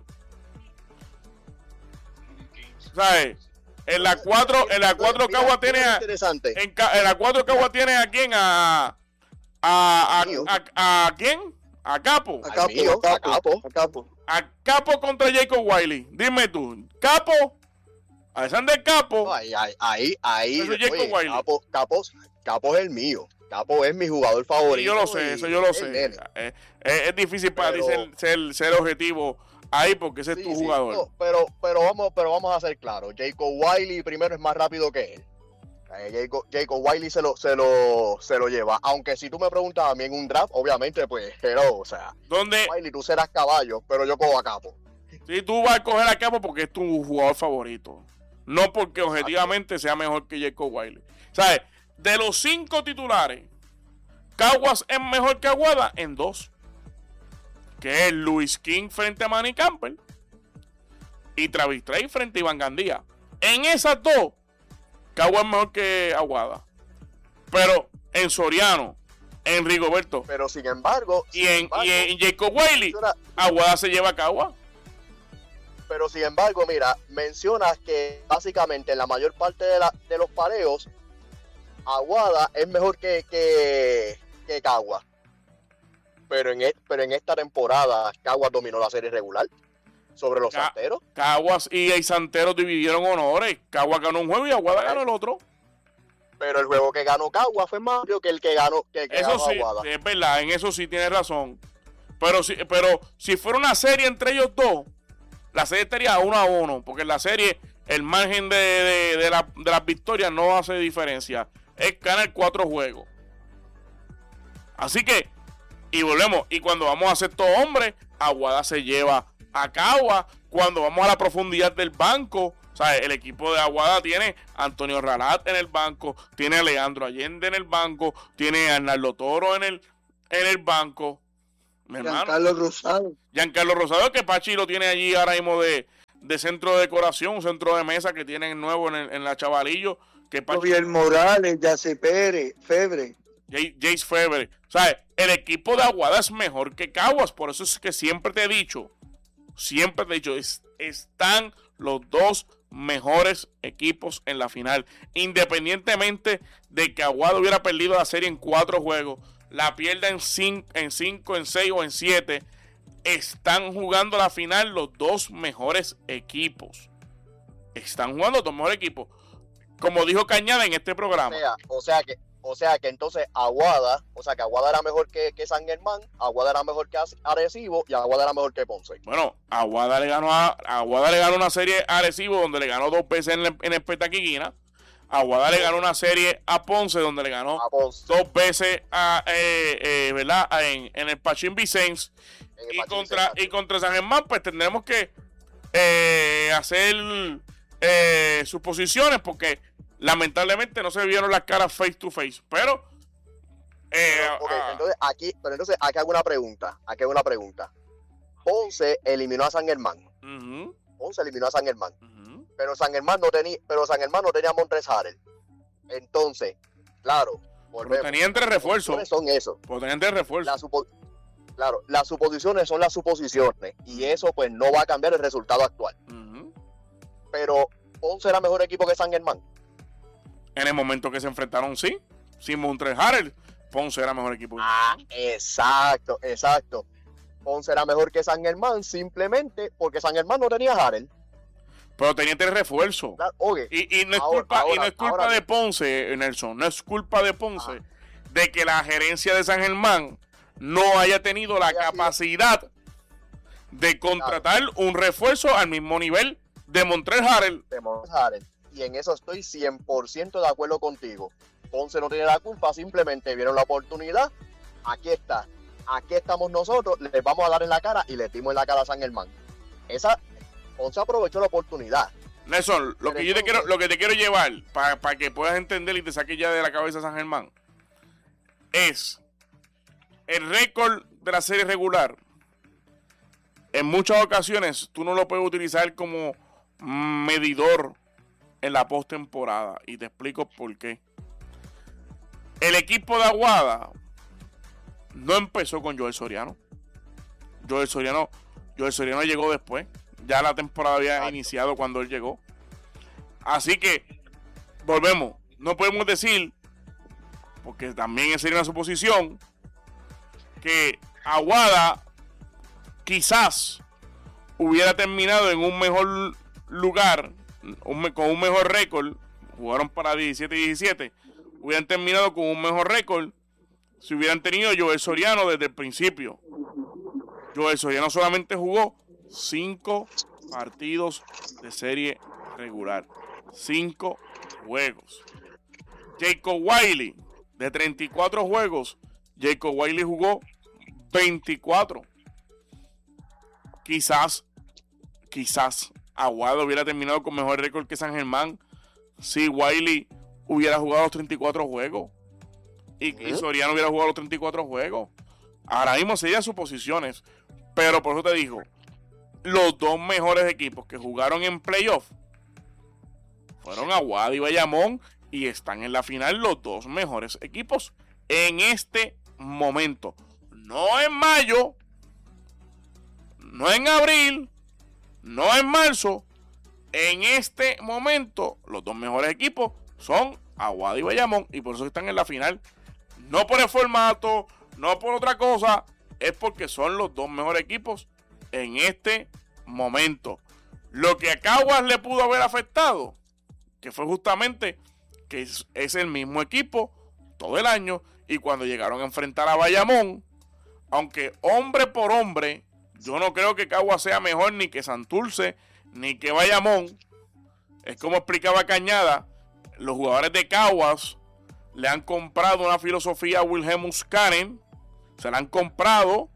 [SPEAKER 2] ¿Sabes? En la cuatro, en la cuatro
[SPEAKER 3] Mira,
[SPEAKER 2] Cagua
[SPEAKER 3] mira
[SPEAKER 2] tiene
[SPEAKER 3] lo
[SPEAKER 2] a,
[SPEAKER 3] interesante.
[SPEAKER 2] en, ca- en la cuatro Cagua tiene a quién, a a, a,
[SPEAKER 3] Mío.
[SPEAKER 2] a, a quién, a Capo,
[SPEAKER 1] A Capo,
[SPEAKER 3] mío,
[SPEAKER 1] a
[SPEAKER 3] a
[SPEAKER 1] Capo,
[SPEAKER 3] Capo.
[SPEAKER 1] a Capo.
[SPEAKER 2] a Capo contra Jacob Wiley. Dime tú, Capo, Alexander Capo.
[SPEAKER 3] No, ahí, ahí, ahí, ahí.
[SPEAKER 2] Eso es Jacob
[SPEAKER 3] oye,
[SPEAKER 2] Wiley.
[SPEAKER 3] Capo, Capo, Capo es el mío. Capo es mi jugador favorito.
[SPEAKER 2] Sí, yo lo sé,
[SPEAKER 3] y
[SPEAKER 2] eso yo lo
[SPEAKER 3] el
[SPEAKER 2] sé.
[SPEAKER 3] nene.
[SPEAKER 2] Eh, eh, es difícil para
[SPEAKER 3] Pero-
[SPEAKER 2] ti ser, ser, ser objetivo ahí porque ese es
[SPEAKER 3] Sí,
[SPEAKER 2] tu
[SPEAKER 3] sí,
[SPEAKER 2] jugador.
[SPEAKER 3] no, pero, pero, vamos, pero vamos a ser claros. Jacob Wiley primero es más rápido que él. Eh, Jacob, Jacob Wiley se lo, se, lo, se lo lleva. Aunque si tú me preguntas a mí en un draft, obviamente, pues, pero, o sea,
[SPEAKER 2] Donde
[SPEAKER 3] Wiley, tú serás caballo, pero yo cojo a Capo.
[SPEAKER 2] si tú vas a coger a Capo porque es tu jugador favorito, no porque objetivamente sea mejor que Jacob Wiley. ¿Sabes? De los cinco titulares, Caguas es mejor que Aguada en dos. Que es Luis King frente a Manny Campbell y Travis Trice frente a Iván Gandía. En esas dos, Caguas es mejor que Aguada. Pero en Soriano, en Rigoberto
[SPEAKER 3] Pero sin embargo,
[SPEAKER 2] y
[SPEAKER 3] sin
[SPEAKER 2] en,
[SPEAKER 3] embargo,
[SPEAKER 2] y en Jacob Wiley,
[SPEAKER 3] menciona-
[SPEAKER 2] Aguada se lleva a Caguas.
[SPEAKER 3] pero sin embargo, mira, mencionas que básicamente en la mayor parte de, la, de los pareos, Aguada es mejor que, que, que Cagua. Pero en, e- pero en esta temporada, Cagua dominó la serie regular sobre los
[SPEAKER 2] Ca-
[SPEAKER 3] santeros.
[SPEAKER 2] Caguas y el Santero dividieron honores. Caguas ganó un juego y Aguada ganó el otro.
[SPEAKER 3] Pero el juego que ganó Cagua fue más amplio que el que ganó, que el que
[SPEAKER 2] Eso
[SPEAKER 3] ganó
[SPEAKER 2] sí,
[SPEAKER 3] Aguada.
[SPEAKER 2] es verdad, en eso sí tienes razón. Pero si, pero si fuera una serie entre ellos dos, la serie estaría uno a uno. Porque en la serie el margen de, de, de, la- de las victorias no hace diferencia. Es ganar cuatro juegos. Así que, y volvemos. Y cuando vamos a sexto hombre, Aguada se lleva a Cagua. Cuando vamos a la profundidad del banco, O sea, el equipo de Aguada tiene a Antonio Ralat en el banco, tiene a Leandro Allende en el banco, tiene a Arnaldo Toro en el, en el banco. Mi hermano.
[SPEAKER 1] Giancarlo Rosado.
[SPEAKER 2] Giancarlo Rosado, que Pachi lo tiene allí ahora mismo de, de centro de decoración, un centro de mesa que tienen nuevo en, el, en la Chavalillo. Que Pachi,
[SPEAKER 1] Javier Morales, Yace Pérez, Febre.
[SPEAKER 2] Jace Febre. O sea, el equipo de Aguada es mejor que Caguas. Por eso es que siempre te he dicho, siempre te he dicho, es, están los dos mejores equipos en la final. Independientemente de que Aguada hubiera perdido la serie en cuatro juegos, la pierda en cinco, en cinco, en seis o en siete, están jugando la final los dos mejores equipos. Están jugando los dos mejores equipos. Como dijo Cañada en este programa.
[SPEAKER 3] O sea, o sea que, o sea que entonces Aguada, o sea que Aguada era mejor que, que San Germán, Aguada era mejor que Arecibo y Aguada era mejor que Ponce.
[SPEAKER 2] Bueno, Aguada le ganó a Aguada le ganó una serie a Arecibo donde le ganó dos veces en, en el Petaquiquina. Aguada le ganó una serie a Ponce donde le ganó dos veces a eh, eh, ¿verdad? En, en el Pachín Vicens. Y contra, y contra San Germán, pues tendremos que eh, hacer eh, suposiciones porque lamentablemente no se vieron las caras face to face. Pero, eh,
[SPEAKER 3] pero okay,
[SPEAKER 2] ah,
[SPEAKER 3] entonces aquí, pero entonces aquí hago una pregunta. Aquí hago una pregunta. Ponce eliminó a San Germán.
[SPEAKER 2] uh-huh,
[SPEAKER 3] Ponce eliminó a San Germán.
[SPEAKER 2] uh-huh.
[SPEAKER 3] Pero San Germán no tenía, pero San Germán no tenía a Montres Harrell. Entonces, claro,
[SPEAKER 2] Pero tenía entre refuerzos.
[SPEAKER 3] Son eso.
[SPEAKER 2] Pero tenía entre refuerzos.
[SPEAKER 3] La supo claro, las suposiciones son las suposiciones y eso pues no va a cambiar el resultado actual.
[SPEAKER 2] Uh-huh.
[SPEAKER 3] Pero Ponce era mejor equipo que San Germán.
[SPEAKER 2] En el momento que se enfrentaron, sí. Sin Montres Harrell, Ponce era mejor equipo.
[SPEAKER 3] Ah, exacto, exacto. Ponce era mejor que San Germán simplemente porque San Germán no tenía a Harrell.
[SPEAKER 2] Pero tenía tres refuerzos.
[SPEAKER 3] Claro, okay.
[SPEAKER 2] y, y no es
[SPEAKER 3] ahora,
[SPEAKER 2] culpa,
[SPEAKER 3] ahora,
[SPEAKER 2] y no es culpa
[SPEAKER 3] ahora,
[SPEAKER 2] de Ponce, Nelson. No es culpa de Ponce
[SPEAKER 3] ah.
[SPEAKER 2] de que la gerencia de San Germán no haya tenido la
[SPEAKER 3] haya
[SPEAKER 2] capacidad sido. de contratar claro. un refuerzo al mismo nivel de Montres Harrell.
[SPEAKER 3] De Montres Harrell. Y en eso estoy cien por ciento de acuerdo contigo. Ponce no tiene la culpa, simplemente vieron la oportunidad. Aquí está. Aquí estamos nosotros, les vamos a dar en la cara y le dimos en la cara a San Germán. Esa, Ponce aprovechó la oportunidad.
[SPEAKER 2] Nelson, lo Pero que yo entonces, te quiero, lo que te quiero llevar, para pa que puedas entender y te saques ya de la cabeza San Germán, es el récord de la serie regular. En muchas ocasiones tú no lo puedes utilizar como medidor en la postemporada. Y te explico por qué. El equipo de Aguada no empezó con Joel Soriano. Joel Soriano, Joel Soriano llegó después. Ya la temporada había iniciado cuando él llegó. Así que, volvemos. No podemos decir, porque también sería una suposición, que Aguada quizás hubiera terminado en un mejor lugar, un, con un mejor récord. Jugaron para diecisiete y diecisiete. Hubieran terminado con un mejor récord si hubieran tenido Joel Soriano desde el principio. Joel Soriano solamente jugó cinco partidos de serie regular. Cinco juegos. Jacob Wiley, de treinta y cuatro juegos, Jacob Wiley jugó veinticuatro. Quizás, quizás Aguada hubiera terminado con mejor récord que San Germán si Wiley hubiera jugado los treinta y cuatro juegos y, ¿Eh? y Soriano hubiera jugado los treinta y cuatro juegos. Ahora mismo serían suposiciones, pero por eso te digo, los dos mejores equipos que jugaron en playoff fueron Aguada y Bayamón y están en la final los dos mejores equipos en este momento. No en mayo, no en abril, no en marzo. En este momento los dos mejores equipos son Aguada y Bayamón y por eso están en la final. No por el formato, no por otra cosa, es porque son los dos mejores equipos en este momento. Lo que a Caguas le pudo haber afectado, que fue justamente que es, es el mismo equipo todo el año y cuando llegaron a enfrentar a Bayamón, aunque hombre por hombre, yo no creo que Caguas sea mejor ni que Santurce ni que Bayamón. Es como explicaba Cañada, los jugadores de Caguas le han comprado una filosofía a Wilhelmus Karen, se la han comprado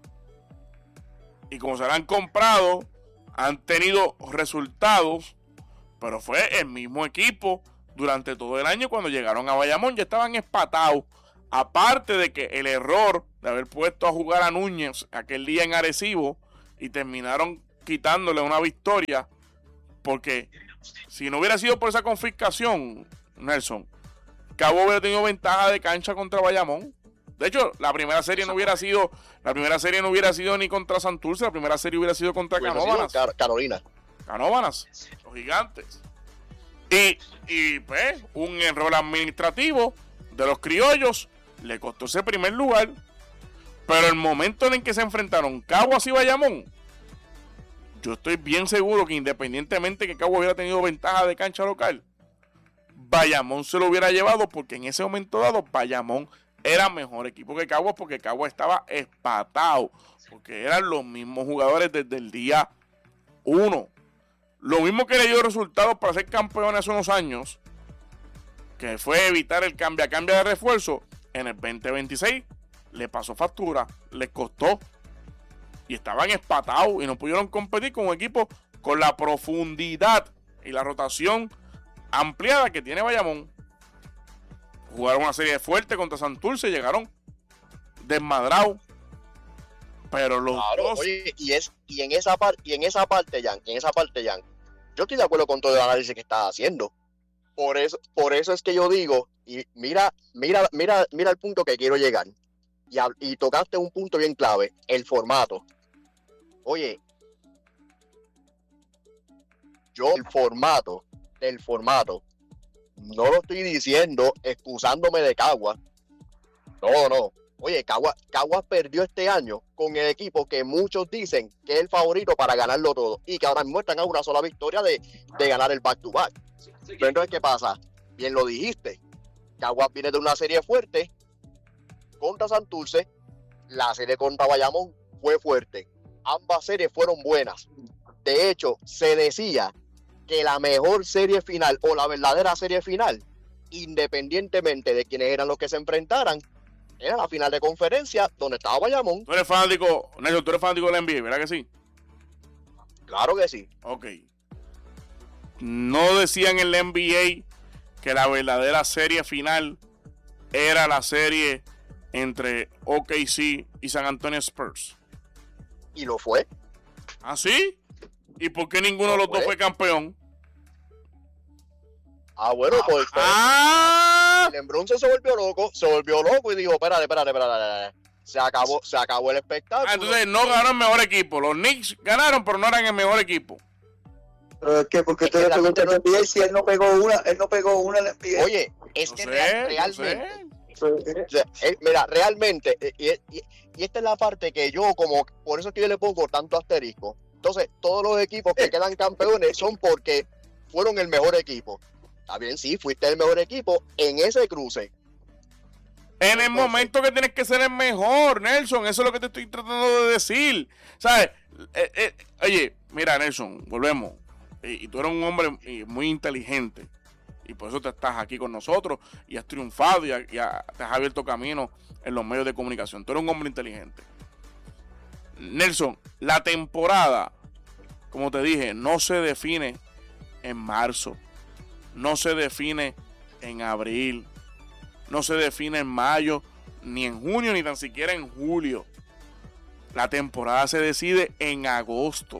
[SPEAKER 2] y como se la han comprado han tenido resultados pero fue el mismo equipo durante todo el año. Cuando llegaron a Bayamón ya estaban espatados. Aparte de que el error de haber puesto a jugar a Núñez aquel día en Arecibo y terminaron quitándole una victoria, porque si no hubiera sido por esa confiscación, Nelson, Cabo hubiera tenido ventaja de cancha contra Bayamón. De hecho, la primera serie no hubiera sido, la primera serie no hubiera sido ni contra Santurce, la primera serie hubiera sido contra Canóvanas.
[SPEAKER 3] Car Carolina.
[SPEAKER 2] Canóvanas, los gigantes. Y, y pues, un error administrativo de los criollos le costó ese primer lugar. Pero el momento en que se enfrentaron Caguas y Bayamón, yo estoy bien seguro que independientemente que Caguas hubiera tenido ventaja de cancha local, Bayamón se lo hubiera llevado, porque en ese momento dado Bayamón era mejor equipo que Caguas, porque Caguas estaba espatado, porque eran los mismos jugadores desde el día uno. Lo mismo que le dio resultados para ser campeones hace unos años, que fue evitar el cambia-cambia de refuerzo, en el veinte veintiséis le pasó factura, les costó. Y estaban espatados y no pudieron competir con un equipo con la profundidad y la rotación ampliada que tiene Bayamón. Jugaron una serie fuerte contra Santurce, llegaron desmadrados. Pero los
[SPEAKER 3] claro,
[SPEAKER 2] dos...
[SPEAKER 3] Oye, y, es, y, en esa par, y en esa parte, Jan, en esa parte, Jan, yo estoy de acuerdo con todo el análisis que estás haciendo. Por eso, por eso es que yo digo, y mira, mira, mira, mira el punto que quiero llegar. Y, y tocaste un punto bien clave, el formato. Oye, yo el formato, el formato, no lo estoy diciendo excusándome de Caguas. No, no. Oye, Caguas, Caguas perdió este año con el equipo que muchos dicen que es el favorito para ganarlo todo y que ahora mismo están a una sola victoria de, de ganar el back-to-back. Pero entonces, ¿qué pasa? Bien lo dijiste. Caguas viene de una serie fuerte contra Santurce. La serie contra Bayamón fue fuerte. Ambas series fueron buenas. De hecho, se decía que la mejor serie final o la verdadera serie final, independientemente de quiénes eran los que se enfrentaran, era la final de conferencia donde estaba Bayamón.
[SPEAKER 2] Tú eres fanático, Nelson, tú eres fanático de la N B A, ¿verdad que sí?
[SPEAKER 3] Claro que sí.
[SPEAKER 2] Ok. No decían en la N B A que la verdadera serie final era la serie entre O K C y San Antonio Spurs.
[SPEAKER 3] Y lo fue.
[SPEAKER 2] ¿Ah, sí? ¿Y por qué ninguno de los dos fue campeón?
[SPEAKER 3] Ah, bueno, pues, pues
[SPEAKER 2] ¡Ah!
[SPEAKER 3] LeBron se volvió loco, se volvió loco y dijo, espérate, espérate, espérate, se acabó, se acabó el espectáculo.
[SPEAKER 2] Ah, entonces no ganó el mejor equipo. Los Knicks ganaron, pero no eran el mejor equipo.
[SPEAKER 1] Pero es que, porque tú le preguntas a N B A si él no pegó una, él no pegó una en N B A.
[SPEAKER 3] Oye, es
[SPEAKER 2] no
[SPEAKER 3] que
[SPEAKER 2] sé,
[SPEAKER 3] real,
[SPEAKER 2] no
[SPEAKER 3] realmente,
[SPEAKER 2] sé.
[SPEAKER 3] o sea, eh, mira, realmente, eh, y, y, y esta es la parte que yo como, por eso es que yo le pongo tanto asterisco. Entonces, todos los equipos que quedan campeones son porque fueron el mejor equipo. Está bien, sí, fuiste el mejor equipo en ese cruce.
[SPEAKER 2] En el momento que tienes que ser el mejor, Nelson, eso es lo que te estoy tratando de decir. ¿Sabes? Eh, eh, oye, mira, Nelson, volvemos. Y, y tú eres un hombre muy inteligente. Y por eso te estás aquí con nosotros. Y has triunfado y, y ha, te has abierto camino en los medios de comunicación. Tú eres un hombre inteligente. Nelson, la temporada, como te dije, no se define en marzo. No se define en abril. No se define en mayo, ni en junio, ni tan siquiera en julio. La temporada se decide en agosto.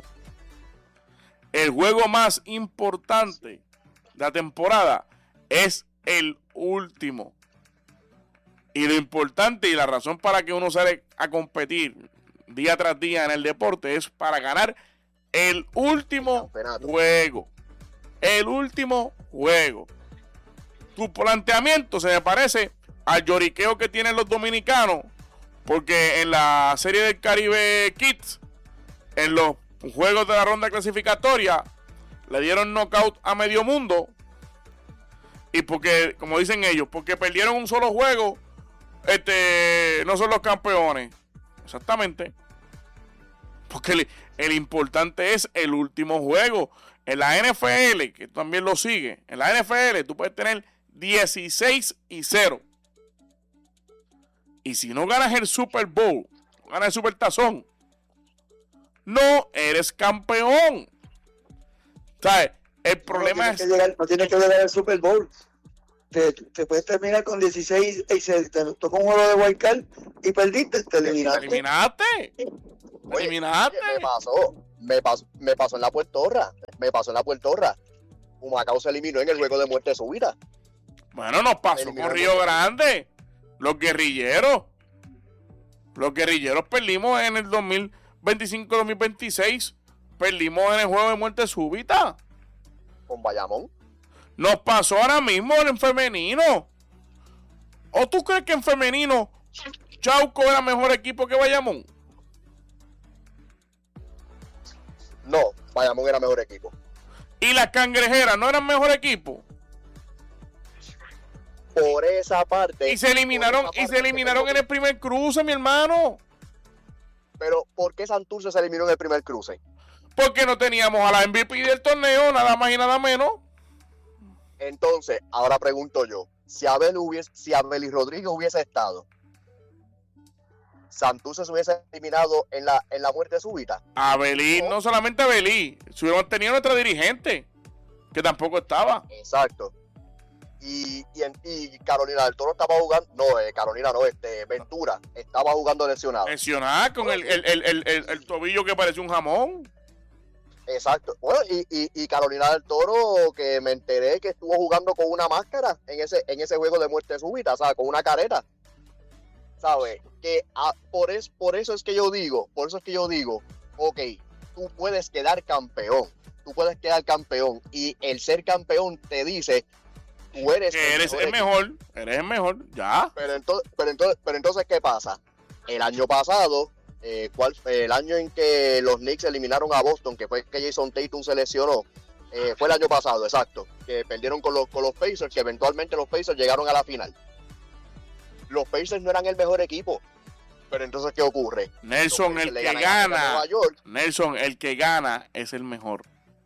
[SPEAKER 2] El juego más importante de la temporada es el último. Y lo importante y la razón para que uno sale a competir día tras día en el deporte es para ganar el último juego. El último juego. Tu planteamiento se me parece al lloriqueo que tienen los dominicanos, porque en la Serie del Caribe Kids, en los juegos de la ronda clasificatoria, le dieron knockout a medio mundo. Y porque, como dicen ellos, porque perdieron un solo juego, este, no son los campeones. Exactamente. Porque el, el importante es el último juego. En la N F L, que también lo sigue, en la N F L tú puedes tener dieciséis y cero. Y si no ganas el Super Bowl, ganas el Super Tazón, no eres campeón. ¿Sabes? El problema
[SPEAKER 1] no
[SPEAKER 2] es...
[SPEAKER 1] Que llegar, no tienes que llegar al Super Bowl. Te, te puedes terminar con dieciséis y se te tocó un juego de wild card y perdiste, te eliminaste.
[SPEAKER 2] ¿Te eliminaste? ¿Te
[SPEAKER 3] Oye,
[SPEAKER 2] eliminaste?
[SPEAKER 3] ¿qué me pasó? Me pasó, me pasó en la Puertorra. Me pasó en la Puertorra. Humacao se eliminó en el juego de muerte súbita.
[SPEAKER 2] Bueno, nos pasó con Río Grande. Los guerrilleros. Los guerrilleros perdimos en el dos mil veinticinco dos mil veintiséis. Perdimos en el juego de muerte súbita.
[SPEAKER 3] Con Bayamón.
[SPEAKER 2] Nos pasó ahora mismo en femenino. ¿O tú crees que en femenino Chauco era mejor equipo que Bayamón?
[SPEAKER 3] No, Bayamón era mejor equipo.
[SPEAKER 2] ¿Y las cangrejeras no eran mejor equipo?
[SPEAKER 3] Por esa parte.
[SPEAKER 2] Y se eliminaron, y se eliminaron en el primer cruce, mi hermano.
[SPEAKER 3] Pero, ¿por qué Santurce se eliminó en el primer cruce?
[SPEAKER 2] Porque no teníamos a la M V P del torneo, nada más y nada menos.
[SPEAKER 3] Entonces, ahora pregunto yo, si Abel hubiese, si Abel y Rodríguez hubiese estado, ¿Santurce se hubiese eliminado en la, en la muerte súbita?
[SPEAKER 2] Abelí, no, no solamente Abelí, si hubiéramos tenido nuestra dirigente, que tampoco estaba.
[SPEAKER 3] Exacto. Y, y, en, y Carolina del Toro estaba jugando, no, eh, Carolina no, este, Ventura, estaba jugando lesionado.
[SPEAKER 2] Lesionada con el, el, el, el, el, el tobillo que parecía un jamón.
[SPEAKER 3] Exacto. Bueno, y, y, y Carolina del Toro, que me enteré que estuvo jugando con una máscara en ese, en ese juego de muerte súbita, o sea, con una careta. ¿Sabes? Que a, por, es, por eso es que yo digo, por eso es que yo digo, ok, tú puedes quedar campeón, tú puedes quedar campeón, y el ser campeón te dice, tú eres
[SPEAKER 2] que eres el mejor, el mejor, eres el mejor, ya.
[SPEAKER 3] Pero entonces, pero entonces, pero entonces, ¿qué pasa? El año pasado, eh, ¿cuál, el año en que los Knicks eliminaron a Boston, que fue que Jason Tatum se lesionó, eh, fue el año pasado, exacto, que perdieron con los, con los Pacers, que eventualmente los Pacers llegaron a la final. Los Pacers no eran el mejor equipo, pero entonces, ¿qué ocurre?
[SPEAKER 2] Nelson, el que gana, Nelson, el que gana es el mejor.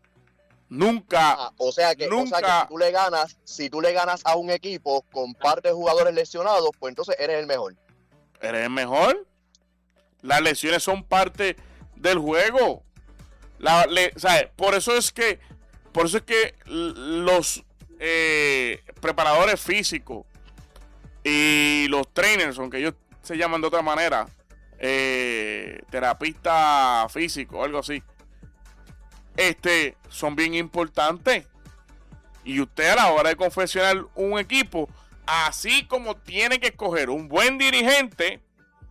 [SPEAKER 2] Nunca,
[SPEAKER 3] ah, o sea que,
[SPEAKER 2] nunca,
[SPEAKER 3] o sea que si tú le ganas, si tú le ganas a un equipo con parte de jugadores lesionados, pues entonces eres el mejor.
[SPEAKER 2] ¿Eres el mejor? Las lesiones son parte del juego. La, le, ¿sabes? Por eso es que, por eso es que los eh, preparadores físicos y los trainers, aunque ellos se llaman de otra manera, eh, terapista físico o algo así, este, son bien importantes. Y usted a la hora de confeccionar un equipo, así como tiene que escoger un buen dirigente,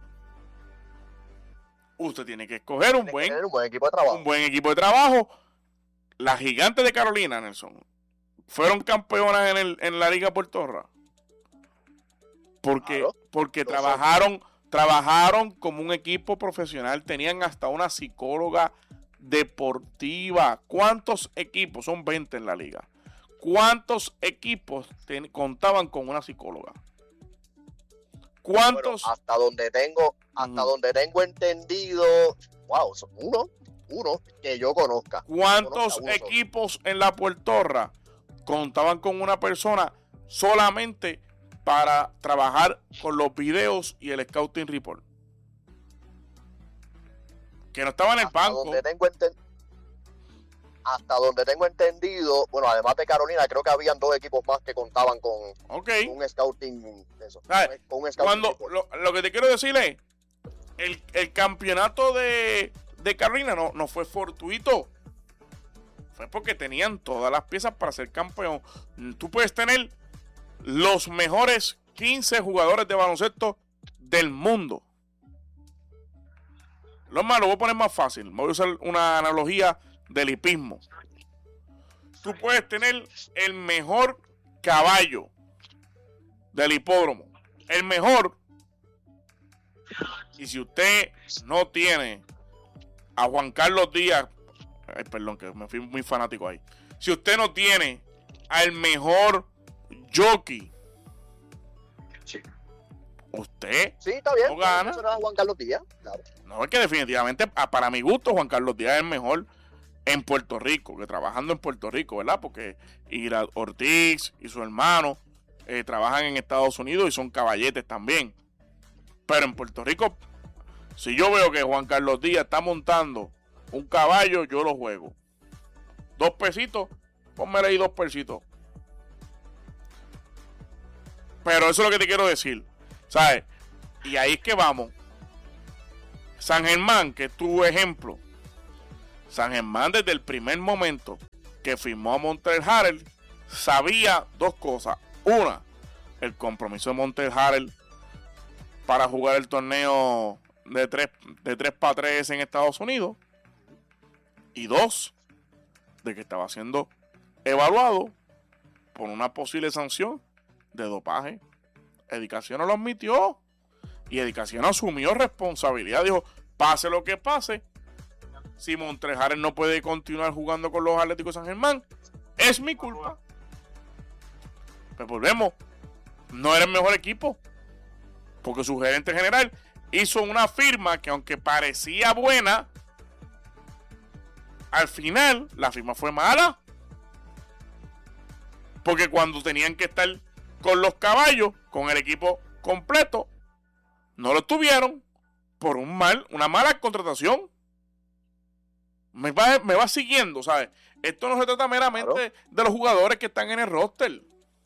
[SPEAKER 2] usted tiene que escoger un buen,
[SPEAKER 3] un buen equipo de trabajo.
[SPEAKER 2] Un buen equipo de trabajo. Las Gigantes de Carolina, Nelson, fueron campeonas en, el, en la Liga Puertorra. Porque, claro, porque trabajaron, trabajaron como un equipo profesional, tenían hasta una psicóloga deportiva. ¿Cuántos equipos? Son veinte en la liga. ¿Cuántos equipos ten, contaban con una psicóloga? ¿Cuántos?
[SPEAKER 3] Bueno, hasta donde tengo, hasta mm. donde tengo entendido, wow, son uno, uno que yo conozca.
[SPEAKER 2] ¿Cuántos
[SPEAKER 3] conozca
[SPEAKER 2] equipos en la Puertorra contaban con una persona solamente para trabajar con los videos y el scouting report? Que no estaba en el
[SPEAKER 3] hasta
[SPEAKER 2] banco.
[SPEAKER 3] Donde tengo enten- hasta donde tengo entendido, bueno, además de Carolina, creo que habían dos equipos más que contaban con,
[SPEAKER 2] okay.
[SPEAKER 3] con un scouting. Eso,
[SPEAKER 2] con un scouting cuando lo, lo que te quiero decir es, el, el campeonato de, de Carolina no, no fue fortuito. Fue porque tenían todas las piezas para ser campeón. Tú puedes tener los mejores quince jugadores de baloncesto del mundo. Lo más, lo voy a poner más fácil. Voy a usar una analogía del hipismo. Tú puedes tener el mejor caballo del hipódromo. El mejor. Y si usted no tiene a Juan Carlos Díaz, ay, perdón, que me fui muy fanático ahí. Si usted no tiene al mejor jockey,
[SPEAKER 3] sí.
[SPEAKER 2] usted
[SPEAKER 3] sí, está bien,
[SPEAKER 2] no gana.
[SPEAKER 3] Eso no es Juan Carlos Díaz, claro.
[SPEAKER 2] No, es que definitivamente, para mi gusto, Juan Carlos Díaz es el mejor en Puerto Rico, que trabajando en Puerto Rico, ¿verdad? Porque Ira Ortiz y su hermano eh, trabajan en Estados Unidos y son caballetes también. Pero en Puerto Rico, si yo veo que Juan Carlos Díaz está montando un caballo, yo lo juego. Dos pesitos, ponme ahí dos percitos. Pero eso es lo que te quiero decir, ¿sabes? Y ahí es que vamos. San Germán, que es tu ejemplo. San Germán desde el primer momento que firmó a Montel Harrell sabía dos cosas. Una, el compromiso de Montel Harrell para jugar el torneo de tres de tres para tres en Estados Unidos. Y dos, de que estaba siendo evaluado por una posible sanción de dopaje. Edicación no lo admitió. Y Edicación asumió responsabilidad. Dijo, pase lo que pase, si Montel Harrell no puede continuar jugando con los Atléticos de San Germán, es mi culpa. Pues volvemos. No era el mejor equipo. Porque su gerente general hizo una firma que, aunque parecía buena, al final la firma fue mala. Porque cuando tenían que estar con los caballos, con el equipo completo, no lo tuvieron por un mal, una mala contratación. Me va, me va siguiendo, ¿sabes? Esto no se trata meramente claro. de los jugadores que están en el roster.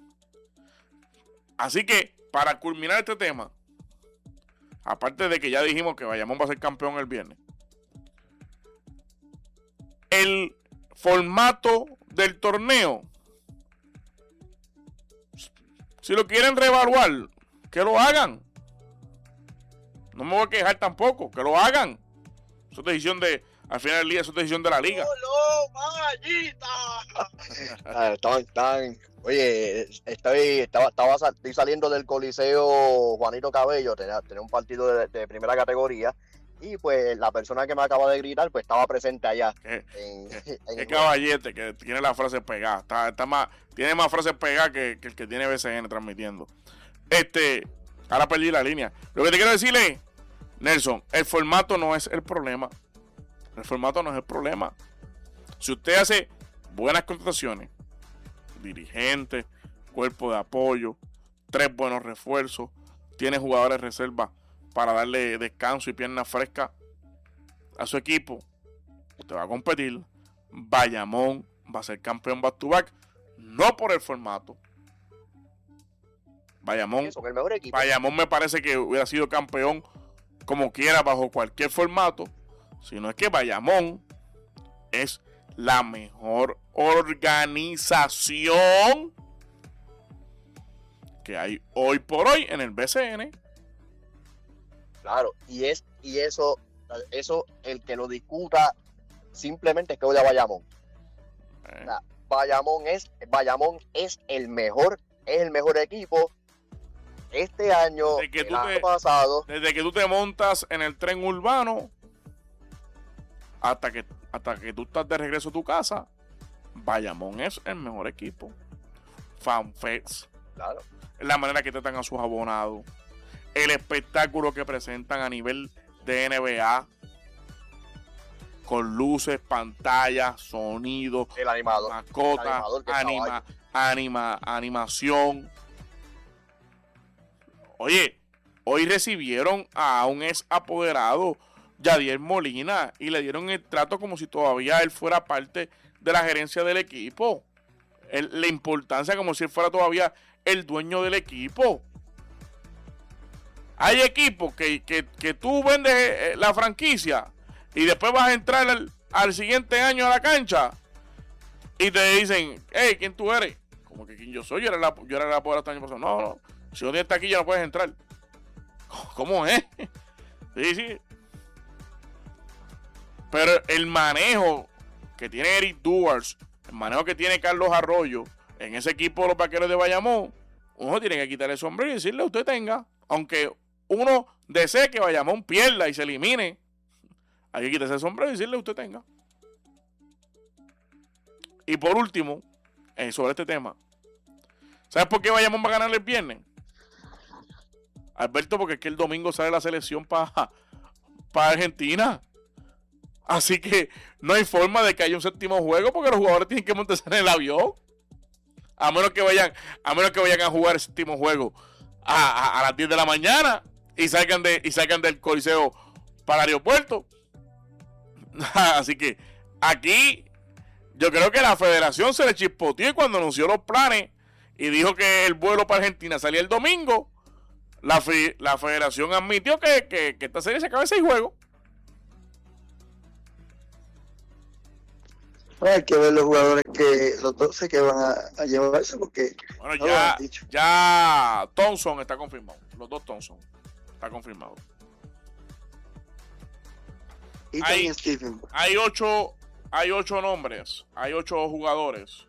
[SPEAKER 2] Así que, para culminar este tema, aparte de que ya dijimos que Bayamón va a ser campeón el viernes, el formato del torneo, si lo quieren reevaluar, que lo hagan. No me voy a quejar tampoco, que lo hagan. Eso es decisión de, al final del día, eso es decisión de la liga.
[SPEAKER 3] ah, están, están, oye, estoy, estaba, estaba, estoy saliendo del Coliseo Juanito Cabello, tenía, tenía un partido de, de primera categoría, y pues la persona que me acaba de gritar, pues estaba presente allá.
[SPEAKER 2] ¿Qué, en, qué, en qué caballete que tiene la frase pegada? Está, está más, tiene más frases pegadas que, que el que tiene B C N transmitiendo. Este... Ahora perdí la línea. Lo que te quiero decirle, Nelson, el formato no es el problema. El formato no es el problema. Si usted hace buenas contrataciones, dirigentes, cuerpo de apoyo, tres buenos refuerzos, tiene jugadores de reserva para darle descanso y pierna fresca a su equipo, usted va a competir. Bayamón va a ser campeón back to back, no por el formato. Bayamón,
[SPEAKER 3] Eso, el mejor equipo.
[SPEAKER 2] Bayamón me parece que hubiera sido campeón como quiera bajo cualquier formato, sino es que Bayamón es la mejor organización que hay hoy por hoy en el B C N.
[SPEAKER 3] Claro, y es y eso eso el que lo discuta simplemente es que odia a Bayamón. Eh. O sea, Bayamón es Bayamón es el mejor, es el mejor equipo. Este año,
[SPEAKER 2] desde que
[SPEAKER 3] el
[SPEAKER 2] tú
[SPEAKER 3] año
[SPEAKER 2] te,
[SPEAKER 3] pasado,
[SPEAKER 2] desde que tú te montas en el tren urbano hasta que hasta que tú estás de regreso a tu casa, Bayamón es el mejor equipo. FanFest,
[SPEAKER 3] claro,
[SPEAKER 2] la manera que tratan a sus abonados, el espectáculo que presentan a nivel de N B A, con luces, pantallas, sonido,
[SPEAKER 3] el animador,
[SPEAKER 2] mascotas,
[SPEAKER 3] el
[SPEAKER 2] anima, anima, animación. Oye, hoy recibieron a un ex apoderado, Yadier Molina, y le dieron el trato como si todavía él fuera parte de la gerencia del equipo. El, la importancia como si él fuera todavía el dueño del equipo. Hay equipos que, que, que tú vendes la franquicia y después vas a entrar al, al siguiente año a la cancha y te dicen, hey, ¿quién tú eres? Como que quién yo soy, yo era la, yo era el apoderado este año pasado. No, no. Si no tienes taquilla no puedes entrar. ¿Cómo es? Sí, sí. Pero el manejo que tiene Eric Duars, el manejo que tiene Carlos Arroyo en ese equipo de los Vaqueros de Bayamón, uno tiene que quitar el sombrero y decirle a usted tenga, aunque uno desee que Bayamón pierda y se elimine, hay que quitarse el sombrero y decirle a usted tenga. Y por último, eh, sobre este tema, ¿sabes por qué Bayamón va a ganar el viernes? Alberto, porque es que el domingo sale la selección para pa Argentina. Así que no hay forma de que haya un séptimo juego porque los jugadores tienen que montarse en el avión. A menos que vayan, a menos que vayan a jugar el séptimo juego a, a, a las diez de la mañana y salgan, de, y salgan del Coliseo para el aeropuerto. Así que aquí Yo creo que la federación se le chispoteó cuando anunció los planes y dijo que el vuelo para Argentina salía el domingo. La, fe, la federación admitió que, que, que esta serie se acaba en seis juegos.
[SPEAKER 1] Hay que ver los jugadores que los doce que van a, a llevarse porque
[SPEAKER 2] bueno,
[SPEAKER 1] no
[SPEAKER 2] ya,
[SPEAKER 1] lo han dicho.
[SPEAKER 2] Ya Thompson está confirmado. Los dos Thompson está confirmado.
[SPEAKER 1] Y
[SPEAKER 2] hay,
[SPEAKER 1] también Stephen.
[SPEAKER 2] Hay ocho, hay ocho nombres, hay ocho jugadores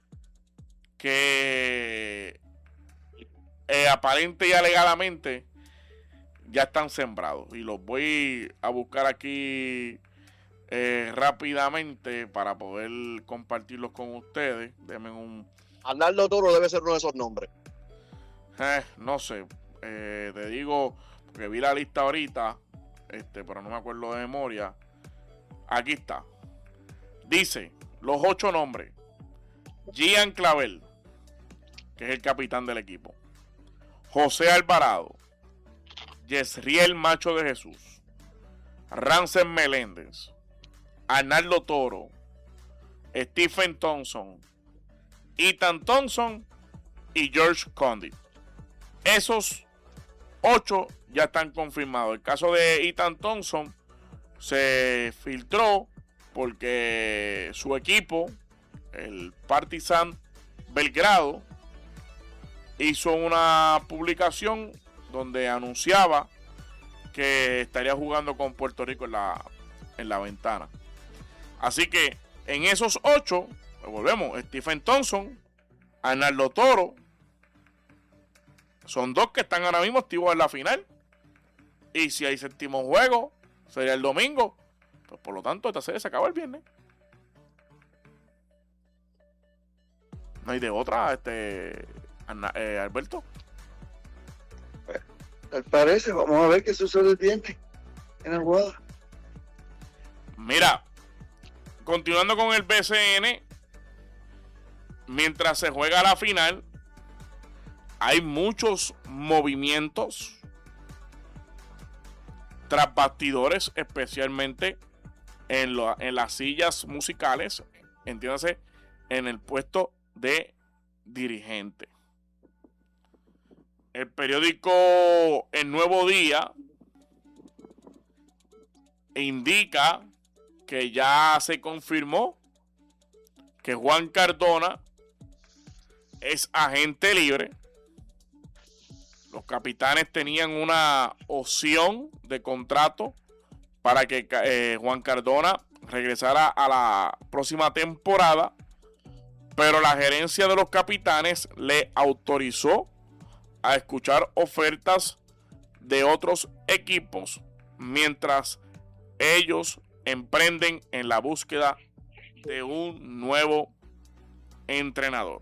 [SPEAKER 2] que eh, aparente y alegadamente ya están sembrados. Y los voy a buscar aquí eh, rápidamente para poder compartirlos con ustedes. Denme un...
[SPEAKER 3] Arnaldo Toro debe ser uno de esos nombres.
[SPEAKER 2] Eh, no sé. Eh, te digo, porque vi la lista ahorita, este, pero no me acuerdo de memoria. Aquí está. Dice los ocho nombres: Gian Clavel, que es el capitán del equipo; José Alvarado, Yesriel Macho de Jesús, Ransen Meléndez, Arnaldo Toro, Stephen Thompson, Ethan Thompson y George Condit. Esos ocho ya están confirmados. El caso de Ethan Thompson se filtró porque su equipo, el Partizan Belgrado, hizo una publicación donde anunciaba que estaría jugando con Puerto Rico en la, en la ventana. Así que en esos ocho, volvemos, Stephen Thompson, Arnaldo Toro, son dos que están ahora mismo activos en la final. Y si hay séptimo juego, sería el domingo. Pues por lo tanto, esta serie se acaba el viernes. No hay de otra, este Ana, eh, Alberto.
[SPEAKER 1] Tal parece, vamos a ver qué sucede el viernes en Aguada.
[SPEAKER 2] Mira, continuando con el B C N, mientras se juega la final, hay muchos movimientos tras bastidores, especialmente en, lo, en las sillas musicales, entiéndase, en el puesto de dirigente. El periódico El Nuevo Día indica que ya se confirmó que Juan Cardona es agente libre. Los Capitanes tenían una opción de contrato para que eh, Juan Cardona regresara a la próxima temporada, pero la gerencia de los Capitanes le autorizó a escuchar ofertas de otros equipos mientras ellos emprenden en la búsqueda de un nuevo entrenador.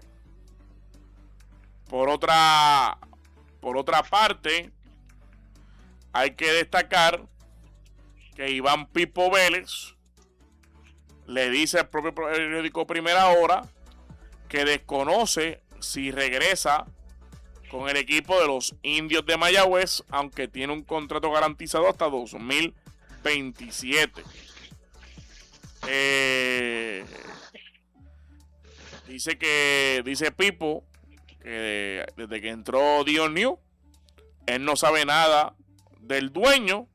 [SPEAKER 2] Por otra, por otra parte, hay que destacar que Iván Pipo Vélez le dice al propio periódico Primera Hora que desconoce si regresa con el equipo de los Indios de Mayagüez, aunque tiene un contrato garantizado hasta dos mil veintisiete. Eh, dice que dice Pipo que desde que entró Dion New, él no sabe nada del dueño.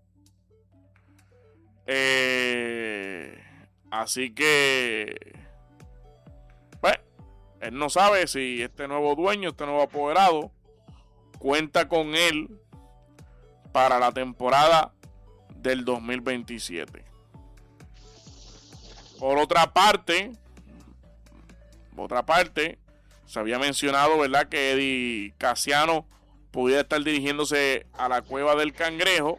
[SPEAKER 2] Eh, así que pues, él no sabe si este nuevo dueño, este nuevo apoderado, cuenta con él para la temporada del dos mil veintisiete. Por otra parte, por otra parte, se había mencionado, ¿verdad?, que Eddie Casiano pudiera estar dirigiéndose a la Cueva del Cangrejo.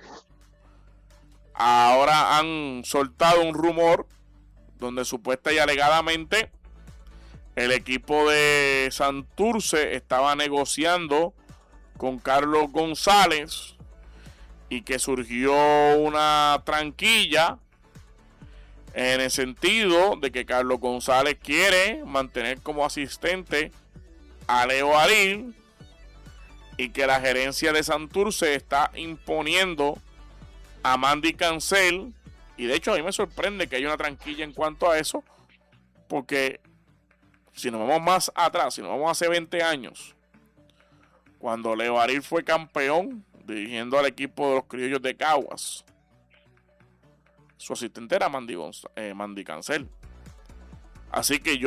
[SPEAKER 2] Ahora han soltado un rumor donde supuesta y alegadamente el equipo de Santurce estaba negociando con Carlos González y que surgió una tranquilla en el sentido de que Carlos González quiere mantener como asistente a Leo Aril y que la gerencia de Santurce está imponiendo a Mandy Cancel, y de hecho a mí me sorprende que haya una tranquilla en cuanto a eso, Porque si nos vamos más atrás, si nos vamos hace veinte años, cuando Levaril fue campeón dirigiendo al equipo de los Criollos de Caguas, su asistente era Mandy, Gonz- eh, Mandy Cancel. Así que yo